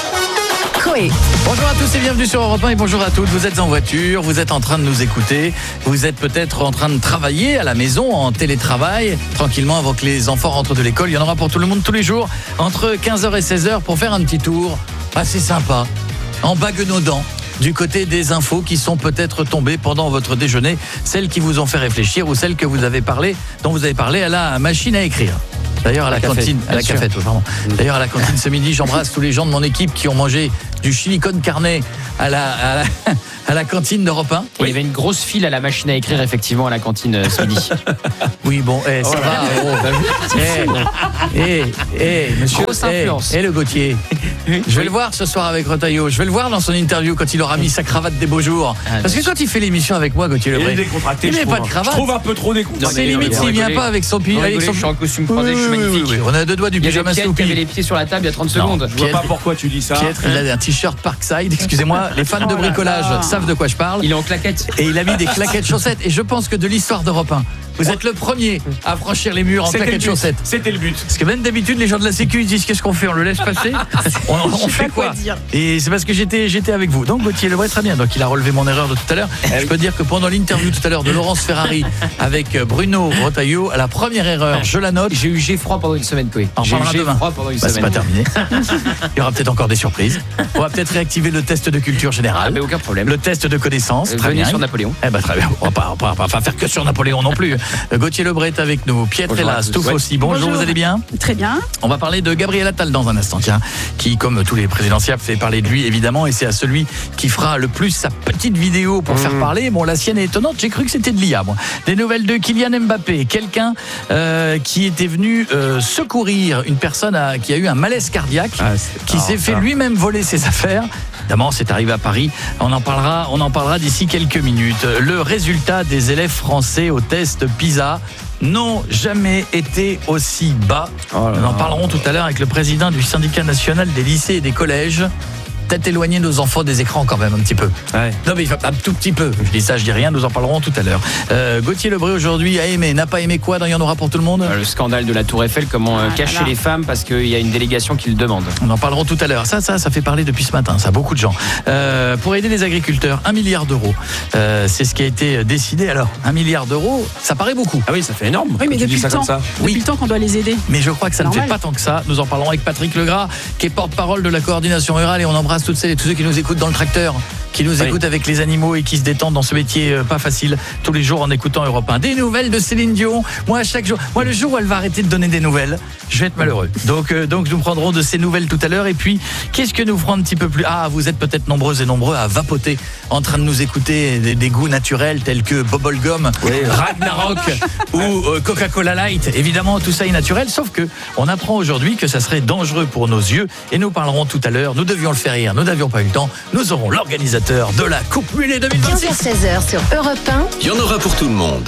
S12: Coé.
S1: Bonjour à tous et bienvenue sur Europe un et bonjour à toutes. Vous êtes en voiture, vous êtes en train de nous écouter, vous êtes peut-être en train de travailler à la maison en télétravail, tranquillement avant que les enfants rentrent de l'école. Il y en aura pour tout le monde tous les jours entre quinze heures et seize heures pour faire un petit tour assez sympa en baguenaudant du côté des infos qui sont peut-être tombées pendant votre déjeuner, celles qui vous ont fait réfléchir ou celles que vous avez parlé, dont vous avez parlé à la machine à écrire. D'ailleurs à la, la cantine, café, à la cafette, pardon. D'ailleurs à la cantine ce midi, j'embrasse tous les gens de mon équipe qui ont mangé du chili con carne à la, à la, à la cantine d'Europe un.
S14: Oui. Il y avait une grosse file à la machine à écrire effectivement à la cantine ce midi.
S1: Oui bon, eh, ça oh, va. Oh, eh, eh, eh, monsieur,
S14: grosse influence.
S1: Eh, eh, le Gauthier. Je vais le voir ce soir avec Retailleau. Je vais le voir dans son interview quand il aura mis sa cravate des beaux jours. Ah, parce que quand il fait l'émission avec moi, Gauthier Lebray,
S5: il est décontracté.
S1: Il n'est pas de cravate.
S5: Je trouve un peu trop décontracté.
S1: C'est limite s'il vient pas avec son pied.
S14: Avec son... Je suis en costume croisé, je suis magnifique.
S1: Oui, oui, on a deux doigts du pyjama Snoopy.
S14: Il avait les pieds sur la table il y a trente secondes.
S5: Je vois pas pourquoi tu dis ça.
S1: Pietre, il a un t-shirt Parkside. Excusez-moi, les fans de bricolage oh savent de quoi je parle.
S14: Il est en claquettes.
S1: Et il a mis des claquettes chaussettes. Et je pense que de l'histoire d'Europe un, vous êtes le premier à franchir les murs en claquettes chaussettes.
S5: C'était le but.
S1: Parce que même d'habitude, les gens de la sécu ils disent qu'est-ce qu'on fait, on le laisse passer. On, on fait quoi, quoi Et c'est parce que j'étais j'étais avec vous. Donc Gauthier Lebray, très bien. Donc il a relevé mon erreur de tout à l'heure. Je peux dire que pendant l'interview tout à l'heure de Laurence Ferrari avec Bruno Retailleau, à la première erreur, je la note.
S14: J'ai eu G froid pendant une semaine, Coé.
S1: On en parlera demain.
S14: Pendant une
S1: bah,
S14: semaine.
S1: C'est pas terminé. Il y aura peut-être encore des surprises. On va peut-être réactiver le test de culture générale.
S14: Ah, mais aucun problème.
S1: Le test de connaissances.
S14: Euh,
S1: très
S14: venez
S1: bien.
S14: sur Napoléon.
S1: Eh ben très bien. On va pas, on va pas, pas faire que sur Napoléon non plus. Gauthier Lebray est avec nous. Pietre est là. Stouff ouais. aussi. Bonjour, Bonjour, vous allez bien?
S6: Très bien.
S1: On va parler de Gabriel Attal dans un instant, tiens, qui, comme tous les présidentiables, fait parler de lui évidemment, et c'est à celui qui fera le plus sa petite vidéo pour mmh. faire parler. Bon, la sienne est étonnante. J'ai cru que c'était de l'I A, moi. Des nouvelles de Kylian Mbappé, quelqu'un euh, qui était venu euh, secourir une personne à, qui a eu un malaise cardiaque, ah, qui s'est fait lui-même voler ses affaires. Évidemment, c'est arrivé à Paris. On en parlera, on en parlera d'ici quelques minutes. Le résultat des élèves français au test PISA n'ont jamais été aussi bas. Oh Nous en parlerons tout à l'heure avec le président du syndicat national des lycées et des collèges. Peut-être éloigner nos enfants des écrans quand même un petit peu. Ouais. Non mais il faut un tout petit peu. Je dis ça, je dis rien, nous en parlerons tout à l'heure. Euh, Gauthier Lebray aujourd'hui a aimé, n'a pas aimé quoi dans Il y en aura pour tout le monde
S14: euh, Le scandale de la Tour Eiffel, comment euh, cacher ah, les femmes parce qu'il y a une délégation qui le demande.
S1: On en parlerons tout à l'heure. Ça, ça, ça fait parler depuis ce matin, ça, beaucoup de gens. Euh, pour aider les agriculteurs, un milliard d'euros. Euh, c'est ce qui a été décidé. Alors, un milliard d'euros, ça paraît beaucoup.
S5: Ah oui, ça fait énorme.
S6: Oui, mais depuis, le temps, ça.
S1: Oui.
S6: depuis le temps qu'on doit les aider.
S1: Mais je crois que ça Normal. ne fait pas tant que ça. Nous en parlerons avec Patrick Legras, qui est porte-parole de la coordination rurale, et on embrasse toutes celles et tous ceux qui nous écoutent dans le tracteur, qui nous oui. écoutent avec les animaux et qui se détendent dans ce métier euh, pas facile tous les jours en écoutant Europe un. Des nouvelles de Céline Dion. Moi, à chaque jour, moi le jour où elle va arrêter de donner des nouvelles, je vais être malheureux. Donc, euh, donc nous prendrons de ces nouvelles tout à l'heure. Et puis, qu'est-ce que nous ferons un petit peu plus? Ah, vous êtes peut-être nombreux et nombreux à vapoter, en train de nous écouter des, des goûts naturels tels que Bubblegum, oui. Ragnarok ou euh, Coca-Cola Light. Évidemment, tout ça est naturel, sauf que on apprend aujourd'hui que ça serait dangereux pour nos yeux. Et nous parlerons tout à l'heure. Nous devions le faire hier, nous n'avions pas eu le temps. Nous aurons l'organisateur de la Coupe Mulet deux mille vingt-six.
S12: quinze heures seize heures sur Europe un.
S10: Il y en aura pour tout le monde.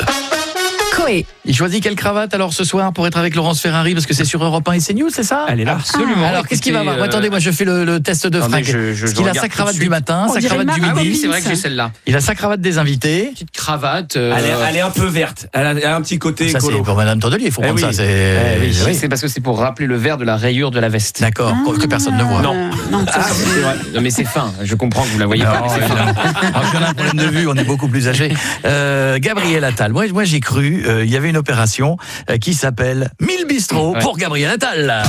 S12: Coé.
S1: Il choisit quelle cravate alors ce soir pour être avec Laurence Ferrari, parce que c'est sur Europe un et CNews, c'est ça?
S14: Elle est là. Absolument.
S1: Ah. Alors qu'est-ce qu'il va avoir? euh... Attendez, moi je fais le, le test de Franck. Parce qu'il a sa cravate du matin, sa cravate du midi.
S14: Ah oui, c'est vrai que j'ai celle-là.
S1: Il a sa cravate des invités.
S14: Petite cravate. Euh...
S5: Elle, est, elle est un peu verte. Elle a, elle a un petit côté
S1: ça,
S5: écolo.
S1: C'est pour Madame Tondelier, il faut
S5: eh
S1: prendre
S5: oui.
S1: ça. C'est
S14: eh oui, oui. C'est parce que c'est pour rappeler le vert de la rayure de la veste.
S1: D'accord, ah, que personne ne voit.
S14: Non. Non, ah, c'est vrai. Non, mais c'est fin. Je comprends que vous la voyez non, pas. Mais c'est fin.
S1: Alors, je n'ai un problème de vue, on est beaucoup plus âgés. Euh, Gabriel Attal. Moi, moi j'ai cru, il euh, y avait une opération euh, qui s'appelle mille bistrots ouais. pour Gabriel Attal. Alors,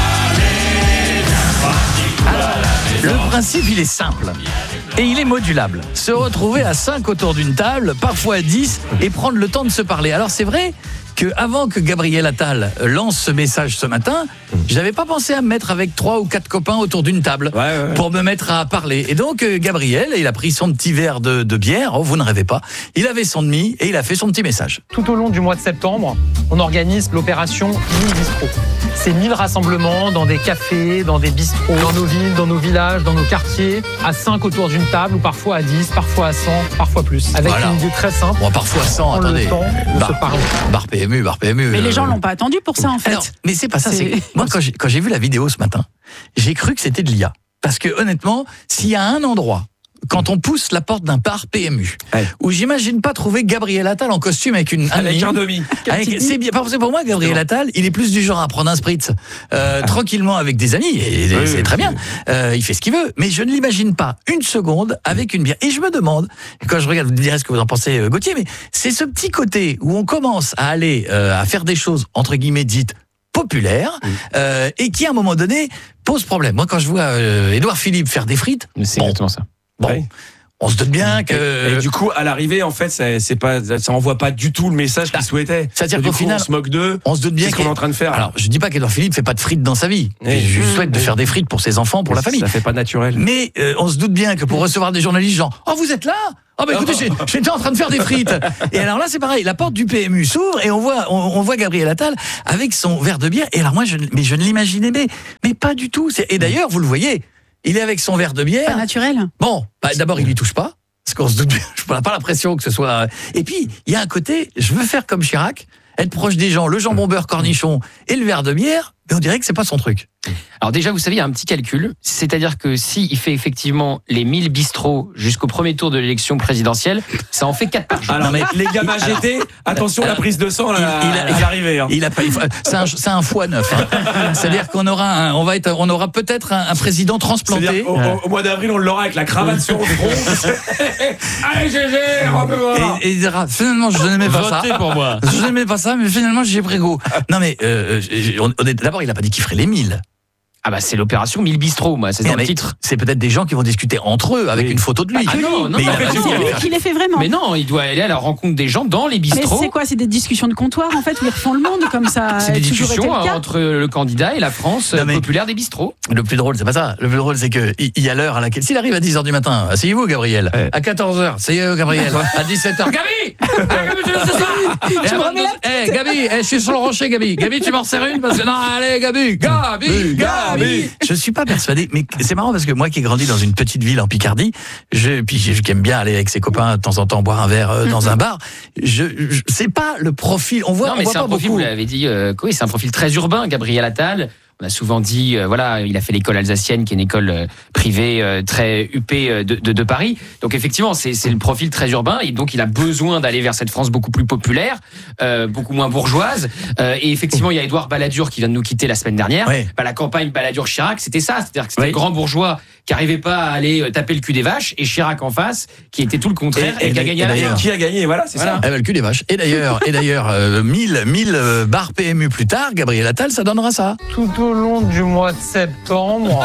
S1: le principe, il est simple. Et il est modulable. Se retrouver à cinq autour d'une table, parfois à dix, et prendre le temps de se parler. Alors c'est vrai que avant que Gabriel Attal lance ce message ce matin, je n'avais pas pensé à me mettre avec trois ou quatre copains autour d'une table ouais, ouais, ouais. pour me mettre à parler. Et donc euh, Gabriel, il a pris son petit verre de, de bière, oh, vous ne rêvez pas, il avait son demi et il a fait son petit message.
S9: Tout au long du mois de septembre, on organise l'opération mille bistrots. C'est mille rassemblements dans des cafés, dans des bistrots, dans nos villes, dans nos villages, dans nos quartiers, à cinq autour d'une table, ou parfois à dix, parfois à cent, parfois plus. Avec voilà. une idée très simple.
S1: Bon, parfois cent, attendez.
S9: Le temps de
S1: bar,
S9: se parler.
S1: Bar P M U, bar P M U.
S6: Mais
S1: euh,
S6: les gens l'ont pas attendu pour ça, en fait.
S1: Alors, mais c'est pas ça.
S6: C'est...
S1: C'est... Moi, quand j'ai, quand j'ai vu la vidéo ce matin, j'ai cru que c'était de l'I A. Parce que honnêtement, s'il y a un endroit, quand on pousse la porte d'un bar P M U, ouais. où j'imagine pas trouver Gabriel Attal en costume avec une
S5: avec un demi.
S1: Avec, c'est bien, parce que pour moi, Gabriel Attal, il est plus du genre à prendre un spritz euh, ah. tranquillement avec des amis, et oui, c'est oui, très oui. bien. Euh, il fait ce qu'il veut, mais je ne l'imagine pas une seconde avec une bière. Et je me demande, quand je regarde, vous me direz ce que vous en pensez, Gauthier, mais c'est ce petit côté où on commence à aller euh, à faire des choses entre guillemets dites populaires oui. euh, et qui à un moment donné pose problème. Moi, quand je vois euh, Édouard Philippe faire des frites,
S7: mais c'est
S1: bon,
S7: exactement ça.
S1: Bon, oui. on se doute bien que...
S5: Et, et du coup, à l'arrivée, en fait, ça, c'est pas, ça envoie pas du tout le message qu'il souhaitait.
S1: C'est-à-dire qu'au final,
S5: on se moque d'eux.
S1: On se doute bien
S5: ce qu'on est en train de faire.
S1: Alors, je dis pas qu'Édouard Philippe fait pas de frites dans sa vie. Oui. Je lui souhaite de faire des frites pour ses enfants, pour la famille.
S5: Ça fait pas naturel.
S1: Mais euh, on se doute bien que pour recevoir des journalistes, genre, oh, vous êtes là? Oh bah écoutez, j'étais en train de faire des frites. Et alors là, c'est pareil, la porte du P M U s'ouvre et on voit, on, on voit Gabriel Attal avec son verre de bière. Et alors moi, je, mais je ne l'imaginais mais, mais pas du tout. Et d'ailleurs, vous le voyez, il est avec son verre de bière.
S6: Pas naturel.
S1: Bon, bah, d'abord, il lui touche pas. Parce qu'on se doute bien, je n'ai pas l'impression que ce soit... Et puis, il y a un côté, je veux faire comme Chirac, être proche des gens, le jambon beurre cornichon et le verre de bière, mais on dirait que c'est pas son truc.
S14: Alors déjà, vous savez, il y a un petit calcul, c'est-à-dire que si il fait effectivement les mille bistrots jusqu'au premier tour de l'élection présidentielle, ça en fait quatre par jour.
S5: Alors, mais les gamins G T, attention, la prise de sang, là, il, il a, il est arrivée. Hein.
S1: Il a pas, il faut, c'est un, c'est un fois neuf. Hein. C'est-à-dire qu'on aura, un, on va être, on aura peut-être un, un président transplanté.
S5: Au, au, au mois d'avril, on l'aura avec la cravate sur le front. Allez, G G,
S1: et, et il dira, finalement, je n'aimais pas
S7: Votez
S1: ça.
S7: pour moi.
S1: Je n'aimais pas ça, mais finalement, j'ai pris goût. Non, mais euh, on, on est, d'abord, il a pas dit qu'il ferait les mille.
S14: Ah bah c'est l'opération mille bistrots, moi, c'est dans le titre.
S1: C'est peut-être des gens qui vont discuter entre eux avec oui. une photo de lui.
S14: Ah non, non,
S6: mais
S14: non,
S6: il c'est lui qui les fait vraiment.
S14: Mais non, il doit aller à la rencontre des gens dans les bistrots.
S6: Mais c'est quoi, c'est des discussions de comptoir en fait où ils refont le monde comme ça.
S14: C'est des discussions entre le candidat et la France non, populaire des bistrots.
S1: Le plus drôle, c'est pas ça. Le plus drôle, c'est que il y a l'heure à laquelle s'il arrive à dix heures du matin, asseyez-vous Gabriel. Ouais. À quatorze heures, asseyez-vous Gabriel. À dix-sept heures, Gabi, Eh Gabi, je suis sur le rocher Gabi. Gabi, tu m'en resserres une parce que non, allez Gabi, Gabi, Gabi. Je suis pas persuadé, mais c'est marrant parce que moi qui ai grandi dans une petite ville en Picardie, je puis j'aime bien aller avec ses copains de temps en temps boire un verre euh, dans mm-hmm. un bar. Je, je c'est pas le profil. On voit.
S14: Non, mais
S1: on voit
S14: c'est
S1: pas
S14: un profil.
S1: Beaucoup.
S14: Vous l'avez dit, euh, oui, c'est un profil très urbain, Gabriel Attal. On a souvent dit, euh, voilà, il a fait l'école alsacienne, qui est une école euh, privée euh, très huppée euh, de, de, de Paris. Donc effectivement, c'est, c'est le profil très urbain, et donc il a besoin d'aller vers cette France beaucoup plus populaire, euh, beaucoup moins bourgeoise. Euh, et effectivement, il y a Édouard Balladur qui vient de nous quitter la semaine dernière. Oui. Bah, la campagne Balladur-Chirac, c'était ça, c'est-à-dire que c'était oui. le grand bourgeois qui arrivait pas à aller taper le cul des vaches, et Chirac en face, qui était tout le contraire, et, et, et qui a gagné.
S5: Et qui a gagné, voilà, c'est voilà. ça.
S1: Eh ben, le cul des vaches. Et d'ailleurs, et d'ailleurs, euh, mille, mille bars P M U plus tard, Gabriel Attal, ça donnera ça.
S9: Tout au long du mois de septembre,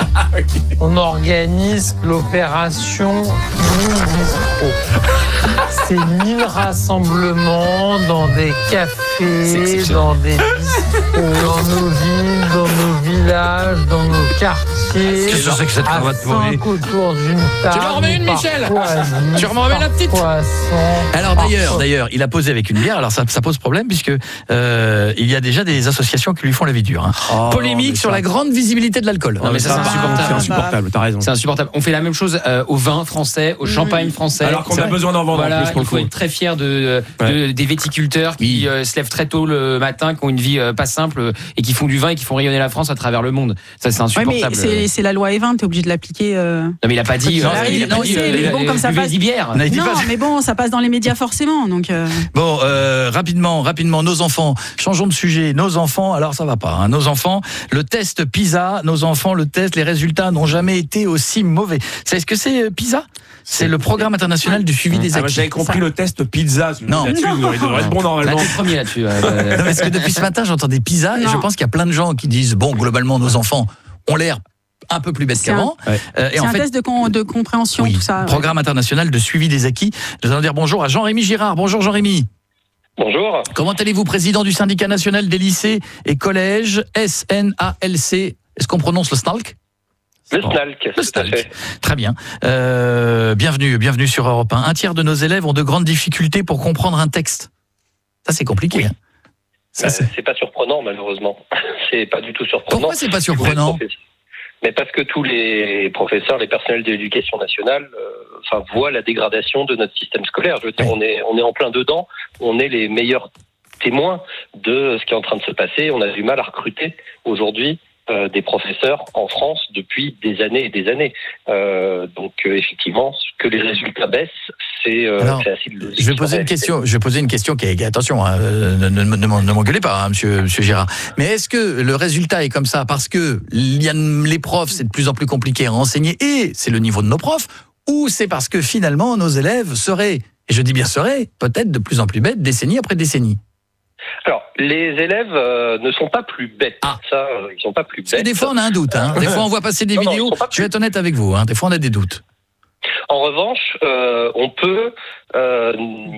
S9: on organise l'opération mille bistrots. C'est mille rassemblements dans des cafés, dans des bistrots, dans nos villes, dans nos villages, dans nos quartiers.
S1: Qu'est-ce que c'est que cette cravate pour lui ?
S9: Autour d'une table.
S1: Tu m'en remets une, Michel ? Tu m'en remets la petite ? Alors d'ailleurs, d'ailleurs, il a posé avec une bière. Alors ça, ça pose problème puisque euh, il y a déjà des associations qui lui font la vie dure. Hein. Oh, Polémique sur ça... la grande visibilité de l'alcool.
S14: Non mais ça,
S1: ça
S14: c'est insupportable.
S5: C'est insupportable. T'as raison.
S14: C'est insupportable. On fait la même chose euh, au vin français, au champagne français.
S5: Alors qu'on a besoin d'en vendre.
S14: Voilà,
S5: en plus,
S14: il faut être très fier de, de, ouais. de des viticulteurs qui oui. euh, se lèvent très tôt le matin, qui ont une vie euh, pas simple euh, et qui font du vin et qui font rayonner la France à travers le monde. Ça c'est insupportable.
S6: Ouais, mais c'est, c'est la loi E vingt, t'es obligé de l'appliquer. Euh...
S14: Non mais il a pas dit.
S6: Non, il a pas dit. Mais bon, comme ça passe. Non, mais bon, ça passe dans les médias forcément. Donc. Euh...
S1: Bon, euh, rapidement, rapidement, nos enfants. Changeons de sujet. Nos enfants. Alors ça va pas. Hein, nos enfants. Le test PISA. Nos enfants. Le test. Les résultats n'ont jamais été aussi mauvais. C'est ce que c'est PISA? C'est le programme international du suivi des acquis.
S5: Ah, j'avais compris le test pizza.
S1: Non,
S5: là-dessus,
S1: non.
S5: Il devrait être bon normalement.
S14: Là, t'es premier là-dessus. Euh,
S1: non, parce que depuis ce matin, j'entendais pizza et je pense qu'il y a plein de gens qui disent bon, globalement, nos enfants ont l'air un peu plus bêtes
S6: c'est
S1: qu'avant.
S6: Un, ouais. euh, et c'est en un fait, test de, con, de compréhension,
S1: oui,
S6: tout ça.
S1: Programme ouais. international de suivi des acquis. Nous allons dire bonjour à Jean-Rémy Girard. Bonjour Jean-Rémy.
S11: Bonjour.
S1: Comment allez-vous, président du syndicat national des lycées et collèges S N A L C? Est-ce qu'on prononce le S N A L C?
S11: Le S N A L C,
S1: le S N A L C. Très bien. Euh, bienvenue, bienvenue sur Europe un. Un tiers de nos élèves ont de grandes difficultés pour comprendre un texte. Ça, c'est compliqué.
S11: Oui.
S1: Hein. Ça,
S11: euh, c'est... c'est pas surprenant, malheureusement. C'est pas du tout surprenant.
S1: Pourquoi c'est pas surprenant?
S11: Mais parce que tous les professeurs, les personnels de l'éducation nationale, euh, enfin, voient la dégradation de notre système scolaire. Je veux dire, oui. on est, on est en plein dedans. On est les meilleurs témoins de ce qui est en train de se passer. On a du mal à recruter aujourd'hui euh, des professeurs en France depuis des années et des années. Euh, donc euh, effectivement, que les résultats baissent, c'est, euh,
S1: Alors,
S11: c'est assez logique.
S1: Je vais poser une question. Je vais poser une question qui est attention. Hein, ne, ne, ne, ne m'engueulez pas, hein, Monsieur, Monsieur Girard. Mais est-ce que le résultat est comme ça parce que il y a les profs, c'est de plus en plus compliqué à enseigner et c'est le niveau de nos profs, ou c'est parce que finalement nos élèves seraient, et je dis bien seraient, peut-être de plus en plus bêtes, décennie après décennie?
S11: Alors, les élèves euh, ne sont pas plus bêtes. Ah. Ça, euh, ils sont pas plus bêtes.
S1: Et des fois, on a un doute. Hein. Des fois, on voit passer des non, vidéos. Non, je vais être honnête avec vous. Hein. Des fois, on a des doutes.
S11: En revanche, euh, on peut euh,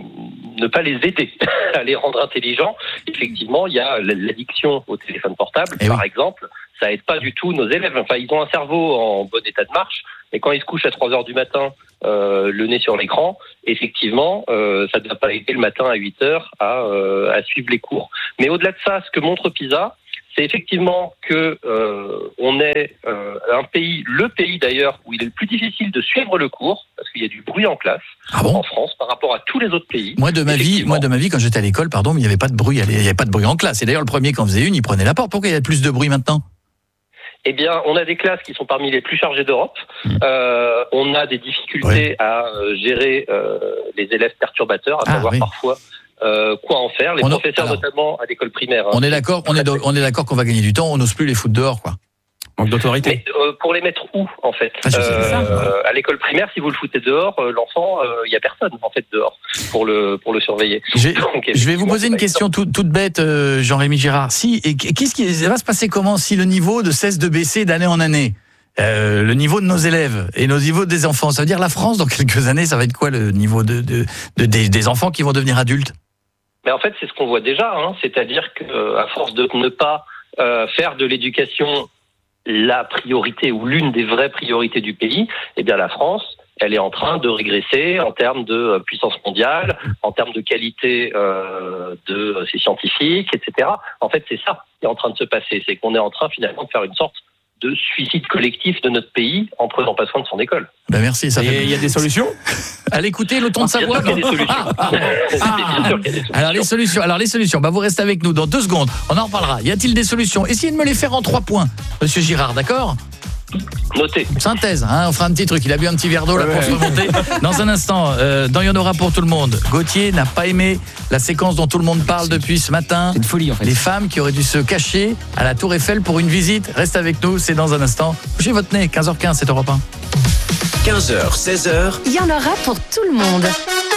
S11: ne pas les aider à les rendre intelligents. Effectivement, il y a l'addiction au téléphone portable, et par oui. exemple. Ça aide pas du tout nos élèves. Enfin, ils ont un cerveau en bon état de marche, mais quand ils se couchent à trois heures du matin, euh, le nez sur l'écran, effectivement, euh, ça ne doit pas aider le matin à huit heures à, euh, à suivre les cours. Mais au-delà de ça, ce que montre PISA, c'est effectivement que euh, on est euh, un pays, le pays d'ailleurs, où il est le plus difficile de suivre le cours, parce qu'il y a du bruit en classe,
S1: ah bon
S11: en France, par rapport à tous les autres pays.
S1: Moi de ma vie, moi de ma vie, quand j'étais à l'école, pardon, mais il n'y avait pas de bruit, il n'y avait pas de bruit en classe. Et d'ailleurs, le premier qui en faisait une, il prenait la porte. Pourquoi il y a plus de bruit maintenant?
S11: Eh bien, on a des classes qui sont parmi les plus chargées d'Europe. Euh, on a des difficultés oui. à euh, gérer euh, les élèves perturbateurs, à ah, savoir oui. parfois euh, quoi en faire. Les on professeurs, a... Alors, notamment à l'école primaire.
S1: On hein, est d'accord, on est, on est d'accord qu'on va gagner du temps. On n'ose plus les foutre dehors, quoi.
S5: Manque d'autorité.
S11: Mais, euh, pour les mettre où, en fait ah, euh, À l'école primaire, si vous le foutez dehors, euh, l'enfant, il euh, n'y a personne, en fait, dehors, pour le, pour le surveiller. Donc,
S1: je vais vous poser une question toute, toute bête, euh, Jean-Rémy Girard. Si, et qu'est-ce qui va se passer comment si le niveau ne cesse de baisser d'année en année euh, le niveau de nos élèves et nos niveaux des enfants, ça veut dire la France, dans quelques années, ça va être quoi le niveau de, de, de, des, des enfants qui vont devenir adultes?
S11: Mais en fait, c'est ce qu'on voit déjà, hein, c'est-à-dire qu'à force de ne pas euh, faire de l'éducation la priorité ou l'une des vraies priorités du pays, eh bien la France, elle est en train de régresser en termes de puissance mondiale, en termes de qualité euh, de ses scientifiques, et cetera. En fait, c'est ça qui est en train de se passer, c'est qu'on est en train finalement de faire une sorte de suicide collectif de notre pays en prenant pas soin de son école.
S1: Ben merci. Ça fait...
S5: il y a des solutions.
S1: Allez écouter le ton de sa voix.
S11: Bien sûr qu'il y a des solutions.
S1: Ah, ah, ah. Alors les solutions. Alors les solutions. Bah vous restez avec nous dans deux secondes. On en reparlera. Y a-t-il des solutions? Essayez de me les faire en trois points, Monsieur Girard. D'accord?
S11: Notez.
S1: Synthèse, hein, on fera un petit truc. Il a bu un petit verre d'eau là pour se remonter. Dans un instant, euh, dans Il y en aura pour tout le monde. Gauthier n'a pas aimé la séquence dont tout le monde parle depuis ce matin.
S14: C'est une folie en fait.
S1: Les femmes qui auraient dû se cacher à la Tour Eiffel pour une visite. Reste avec nous, c'est dans un instant. Bougez votre nez, quinze heures quinze, c'est Europe un.
S10: quinze heures, seize heures.
S12: Il y en aura pour tout le monde.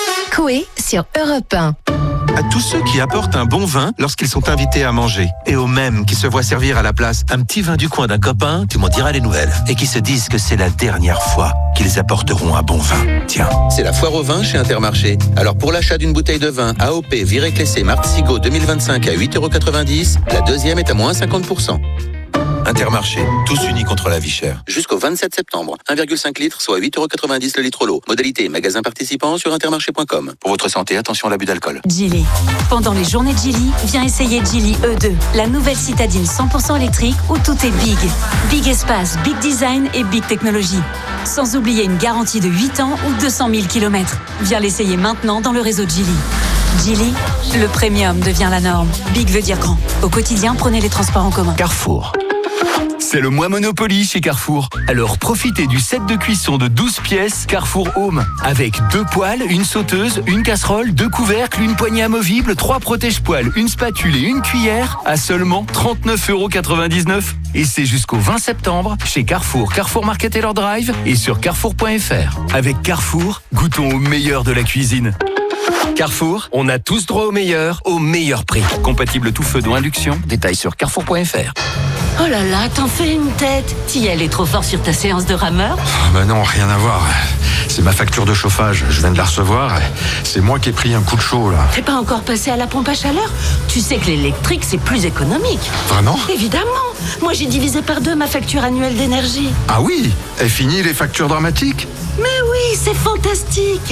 S12: Coé sur Europe un.
S13: À tous ceux qui apportent un bon vin lorsqu'ils sont invités à manger, et aux mêmes qui se voient servir à la place un petit vin du coin d'un copain, tu m'en diras les nouvelles, et qui se disent que c'est la dernière fois qu'ils apporteront un bon vin. Tiens,
S15: c'est la foire au vin chez Intermarché. Alors pour l'achat d'une bouteille de vin A O P Viré Clessé Martesigo deux mille vingt-cinq à huit euros quatre-vingt-dix, la deuxième est à moins cinquante pour cent.
S13: Intermarché, tous unis contre la vie chère.
S15: Jusqu'au vingt-sept septembre, un virgule cinq litres, soit huit euros quatre-vingt-dix le litre l'eau. Modalité magasin participant sur intermarché point com. Pour votre santé, attention à l'abus d'alcool.
S16: Geely. Pendant les journées de Geely, viens essayer Geely E deux, la nouvelle citadine cent pour cent électrique où tout est big. Big espace, big design et big technologie. Sans oublier une garantie de huit ans ou deux cent mille kilomètres. Viens l'essayer maintenant dans le réseau Geely. Geely, le premium devient la norme. Big veut dire grand. Au quotidien, prenez les transports en commun.
S4: Carrefour. C'est le mois Monopoly chez Carrefour. Alors profitez du set de cuisson de douze pièces Carrefour Home. Avec deux poêles, une sauteuse, une casserole, deux couvercles, une poignée amovible, trois protège-poêles, une spatule et une cuillère à seulement trente-neuf euros quatre-vingt-dix-neuf. Et c'est jusqu'au vingt septembre chez Carrefour, Carrefour Market et leur drive et sur carrefour point f r. Avec Carrefour, goûtons au meilleur de la cuisine. Carrefour, on a tous droit au meilleur, au meilleur prix. Compatible tout feu dont induction, détails sur carrefour point f r.
S17: Oh là là, t'en fais une tête. Tiel est trop fort sur ta séance de rameur.
S3: Oh bah non, rien à voir. C'est ma facture de chauffage, je viens de la recevoir. C'est moi qui ai pris un coup de chaud là.
S17: T'es pas encore passé à la pompe à chaleur? Tu sais que l'électrique c'est plus économique.
S3: Vraiment?
S17: Évidemment. Moi j'ai divisé par deux ma facture annuelle d'énergie.
S3: Ah oui? Et fini les factures dramatiques?
S17: Mais oui, c'est fantastique.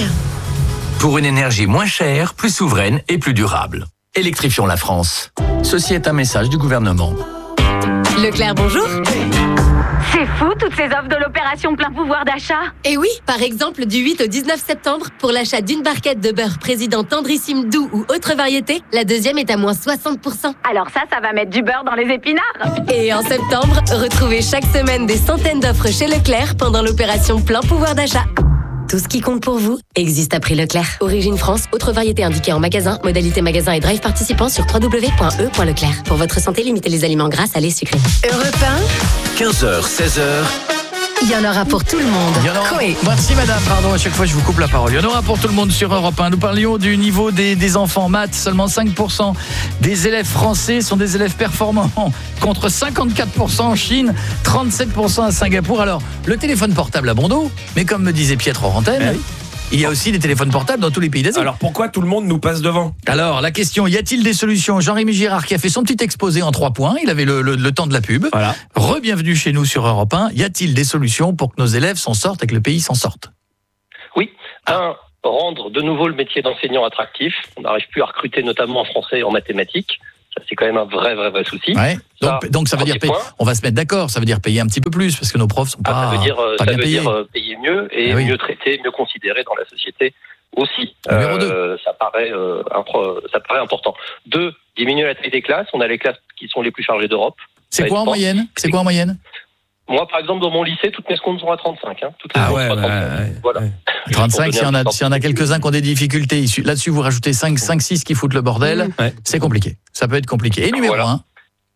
S4: Pour une énergie moins chère, plus souveraine et plus durable. Électrifions la France. Ceci est un message du gouvernement.
S12: Leclerc, bonjour.
S25: C'est fou, toutes ces offres de l'opération plein pouvoir d'achat.
S24: Et oui, par exemple, du huit au dix-neuf septembre, pour l'achat d'une barquette de beurre président tendrissime doux ou autre variété, la deuxième est à moins soixante pour cent.
S25: Alors ça, ça va mettre du beurre dans les épinards.
S24: Et en septembre, retrouvez chaque semaine des centaines d'offres chez Leclerc pendant l'opération plein pouvoir d'achat. Tout ce qui compte pour vous existe à prix Leclerc. Origine France, autre variété indiquée en magasin, modalité magasin et drive participant sur w w w point e point leclerc. Pour votre santé, limitez les aliments gras, salés, sucrés.
S12: Europe un,
S10: quinze heures, seize heures.
S12: il y en aura pour tout le monde.
S1: Il y en aura... Merci madame, pardon, à chaque fois je vous coupe la parole. Il y en aura pour tout le monde sur Europe un. Nous parlions du niveau des, des enfants maths. Seulement cinq pour cent des élèves français sont des élèves performants, contre cinquante-quatre pour cent en Chine, trente-sept pour cent à Singapour. Alors, le téléphone portable a bon dos, mais comme me disait Pietro Rantaine, eh oui. il y a aussi des téléphones portables dans tous les pays d'Asie.
S5: Alors pourquoi tout le monde nous passe devant ?
S1: Alors la question, y a-t-il des solutions ? Jean-Rémy Girard qui a fait son petit exposé en trois points, il avait le, le, le temps de la pub. Voilà. Re-bienvenue chez nous sur Europe un. Y a-t-il des solutions pour que nos élèves s'en sortent et que le pays s'en sorte ?
S11: Oui. Un, rendre de nouveau le métier d'enseignant attractif. On n'arrive plus à recruter notamment en français et en mathématiques. Ça, c'est quand même un vrai, vrai, vrai souci.
S1: Ouais. Donc, ça, donc ça veut dire payer, on va se mettre d'accord, ça veut dire payer un petit peu plus parce que nos profs sont pas,
S11: ah, ça veut dire,
S1: pas
S11: ça
S1: bien
S11: veut
S1: payés.
S11: dire payer mieux et ah, oui. mieux traiter, mieux considérer dans la société aussi.
S1: Numéro deux.
S11: Euh, ça paraît, euh, impro- ça paraît important. Deux, diminuer la taille des classes. On a les classes qui sont les plus chargées d'Europe.
S1: C'est quoi en moyenne ? C'est quoi en moyenne ?
S11: Moi, par exemple, dans mon lycée, toutes mes secondes sont à trente-cinq. Hein. Toutes les
S1: ah
S11: secondes
S1: ouais,
S11: sont à trente-cinq.
S1: Ouais, ouais,
S11: voilà.
S1: Ouais. trente-cinq, s'il y en a, s'il y en a quelques-uns qui ont des difficultés, là-dessus vous rajoutez cinq, six qui foutent le bordel, ouais. c'est compliqué. Ça peut être compliqué. Et numéro voilà. un.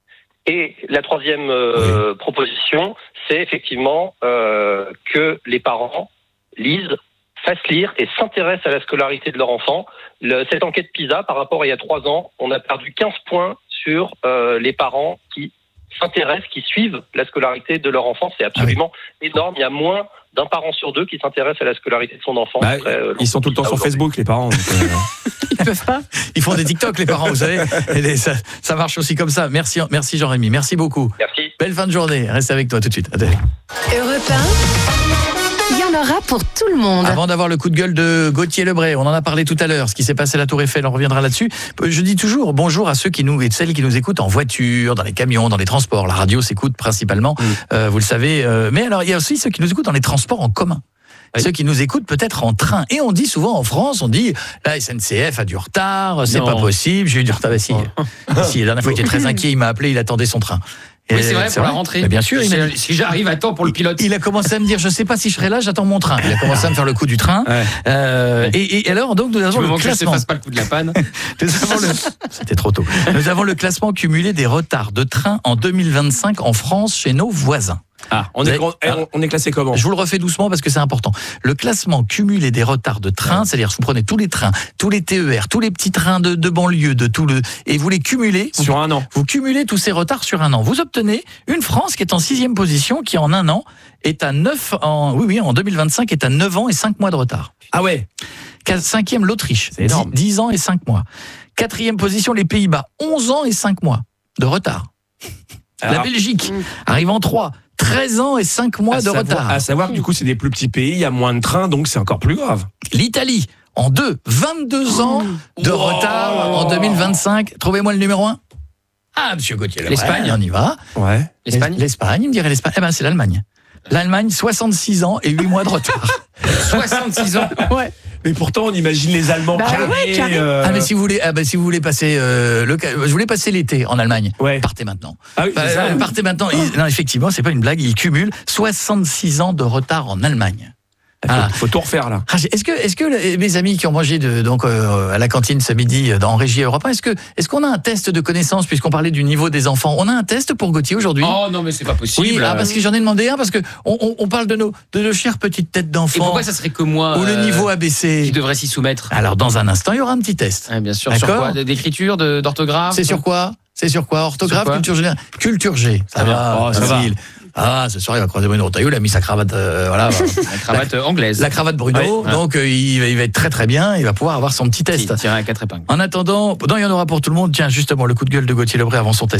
S11: Et la troisième euh, oui. proposition, c'est effectivement euh, que les parents lisent, fassent lire et s'intéressent à la scolarité de leur enfant. Le, cette enquête PISA, par rapport à il y a trois ans, on a perdu quinze points sur euh, les parents qui s'intéressent, qui suivent la scolarité de leur enfant. C'est absolument ah oui. énorme. Il y a moins d'un parent sur deux qui s'intéresse à la scolarité de son enfant.
S5: Bah, après, euh, ils sont tout le temps sur Facebook, les parents. Donc, euh...
S6: Ils peuvent pas.
S1: Ils font des TikTok, les parents, vous savez. Et ça, ça marche aussi comme ça. Merci, merci Jean-Rémy. Merci beaucoup.
S11: Merci.
S1: Belle fin de journée. Reste avec toi tout de suite. Allez.
S12: Europe un, il y en aura pour tout le monde.
S1: Avant d'avoir le coup de gueule de Gauthier Lebray, on en a parlé tout à l'heure, ce qui s'est passé à la Tour Eiffel, on reviendra là-dessus. Je dis toujours bonjour à ceux qui nous et celles qui nous écoutent en voiture, dans les camions, dans les transports. La radio s'écoute principalement, mmh. euh, vous le savez. Euh, mais alors, il y a aussi ceux qui nous écoutent dans les transports en commun. Oui. Ceux qui nous écoutent peut-être en train. Et on dit souvent en France, on dit la S N C F a du retard, c'est non. pas possible, j'ai eu du retard. Bah, si. Oh. si, la dernière fois, il était très inquiet, il m'a appelé, il attendait son train.
S14: Et oui, c'est vrai, c'est pour vrai. La rentrée.
S1: Mais bien sûr.
S14: Si, il si j'arrive à temps pour le pilote.
S1: Il, il a commencé à me dire, je sais pas si je serai là, j'attends mon train. Il a commencé à me faire le coup du train. Ouais. Euh, ouais. Et, et alors, donc, nous avons
S14: tu
S1: le
S14: me
S1: classement.
S14: Que je ne fasse pas le coup de la panne.
S1: nous avons le... C'était trop tôt. Nous avons le classement cumulé des retards de train en deux mille vingt-cinq en France chez nos voisins.
S5: Ah, on est, on, on est classé comment ?
S1: Je vous le refais doucement parce que c'est important. Le classement cumulé des retards de train, ouais. c'est-à-dire vous prenez tous les trains, tous les T E R, tous les petits trains de, de banlieue, de tout le, et vous les cumulez
S5: sur
S1: vous,
S5: un an.
S1: Vous cumulez tous ces retards sur un an. Vous obtenez une France qui est en sixième position, qui en un an est à neuf en, oui oui, en deux mille vingt-cinq est à neuf ans et cinq mois de retard.
S5: Ah ouais.
S1: Cinquième l'Autriche,
S5: c'est énorme.
S1: dix ans et cinq mois. Quatrième position les Pays-Bas, onze ans et cinq mois de retard. Alors, la Belgique mmh. arrive en trois. treize ans et cinq mois de
S5: savoir,
S1: retard.
S5: À savoir que du coup, c'est des plus petits pays, il y a moins de trains, donc c'est encore plus grave.
S1: L'Italie, en deux, vingt-deux ans de wow. retard en deux mille vingt-cinq. Trouvez-moi le numéro un. Ah, monsieur Gauthier,
S14: l'Espagne,
S1: on y va.
S5: Ouais.
S1: L'Espagne, l'Espagne, il me dirait l'Espagne. Eh ben, c'est l'Allemagne. L'Allemagne, soixante-six ans et huit mois de retard.
S14: soixante-six ans.
S1: Ouais.
S5: Mais pourtant, on imagine les Allemands
S6: bah
S5: carrés.
S6: Ouais, carré.
S1: euh... Ah mais si vous voulez, ah bah si vous voulez passer, euh, le, je voulais passer l'été en Allemagne.
S5: Ouais.
S1: Partez maintenant.
S5: Ah oui, c'est
S1: bah,
S5: ça.
S1: Partez maintenant. Il, non, effectivement, c'est pas une blague. Il cumule soixante-six ans de retard en Allemagne.
S5: Il faut, ah. faut tout refaire là.
S1: Ah, est-ce que, est-ce que mes amis qui ont mangé de, donc euh, à la cantine ce midi dans Régie Europe un, est-ce que, est-ce qu'on a un test de connaissance puisqu'on parlait du niveau des enfants? On a un test pour Gauthier aujourd'hui?
S14: Oh non mais c'est pas possible.
S1: Oui, ah, parce que j'en ai demandé un parce que on, on, on parle de nos, de nos chères petites têtes d'enfants.
S14: Et pourquoi ça serait que moi
S1: où euh, le niveau a baissé?
S14: Qui devrait s'y soumettre?
S1: Alors dans un instant il y aura un petit test.
S14: Ah, bien sûr. D'accord. Sur quoi? D'écriture, de, d'orthographe?
S1: C'est sur quoi? C'est sur quoi? Orthographe, sur quoi? Culture générale. Culture G. Ça, ça va. Oh, ça va. Ah, ce soir, il va croiser Bruno Retailleau, il a mis sa cravate, euh, voilà.
S14: La cravate la, anglaise.
S1: La cravate Bruno, ouais, donc euh, il, va, il va être très très bien, il va pouvoir avoir son petit test.
S14: Tirer à quatre épingles.
S1: En attendant, non, il y en aura pour tout le monde. Tiens, justement, le coup de gueule de Gauthier Lebray avant son test.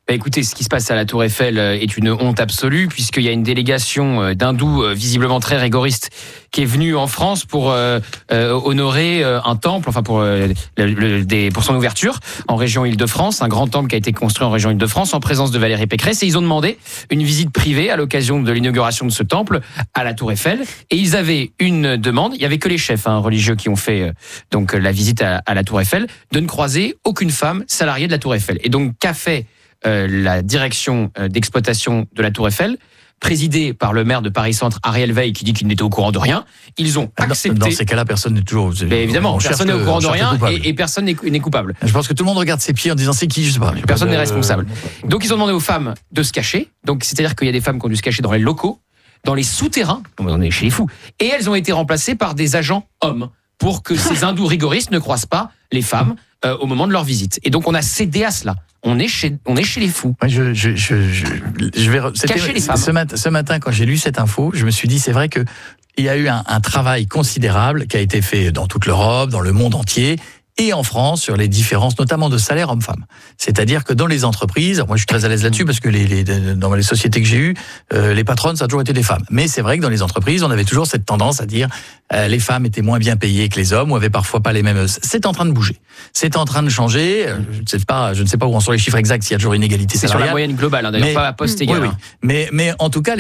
S14: Bah écoutez, ce qui se passe à la Tour Eiffel est une honte absolue, puisqu'il y a une délégation d'hindous visiblement très rigoristes qui est venue en France pour euh, euh, honorer un temple, enfin pour, euh, le, le, des, pour son ouverture en région Île-de-France, un grand temple qui a été construit en région Île-de-France en présence de Valérie Pécresse, et ils ont demandé une visite privée à l'occasion de l'inauguration de ce temple à la Tour Eiffel, et ils avaient une demande, il y avait que les chefs hein, religieux qui ont fait euh, donc la visite à, à la Tour Eiffel, de ne croiser aucune femme salariée de la Tour Eiffel. Et donc qu'a fait Euh, la direction euh, d'exploitation de la Tour Eiffel, présidée par le maire de Paris-Centre, Ariel Veil, qui dit qu'il n'était au courant de rien. Ils ont accepté.
S1: Dans ces cas-là, personne n'est toujours.
S14: Mais évidemment, personne n'est au courant de rien et, et personne n'est, n'est coupable.
S1: Je pense que tout le monde regarde ses pieds en disant c'est qui, je sais pas.
S14: Personne n'est
S1: de...
S14: responsable. Donc ils ont demandé aux femmes de se cacher. Donc c'est-à-dire qu'il y a des femmes qui ont dû se cacher dans les locaux, dans les souterrains. On est chez les fous. Et elles ont été remplacées par des agents hommes pour que ces hindous rigoristes ne croisent pas les femmes euh, au moment de leur visite. Et donc on a cédé à cela. On est chez, on est chez les fous.
S1: Ouais, je, je, je, je, je vais.
S14: Cacher les femmes.
S1: Ce matin, ce matin, quand j'ai lu cette info, je me suis dit, c'est vrai que il y a eu un, un travail considérable qui a été fait dans toute l'Europe, dans le monde entier, et en France sur les différences, notamment de salaire homme-femme. C'est-à-dire que dans les entreprises, moi je suis très à l'aise là-dessus parce que les, les, dans les sociétés que j'ai eues, euh, les patronnes, ça a toujours été des femmes. Mais c'est vrai que dans les entreprises, on avait toujours cette tendance à dire euh, les femmes étaient moins bien payées que les hommes, ou avaient parfois pas les mêmes. C'est en train de bouger. C'est en train de changer. Je ne sais pas, je ne sais pas où en sont les chiffres exacts, s'il y a toujours une égalité
S14: salariale. C'est sur la moyenne globale, hein, d'ailleurs, mais, pas à poste égal.
S1: Oui, oui. Mais, mais en tout cas,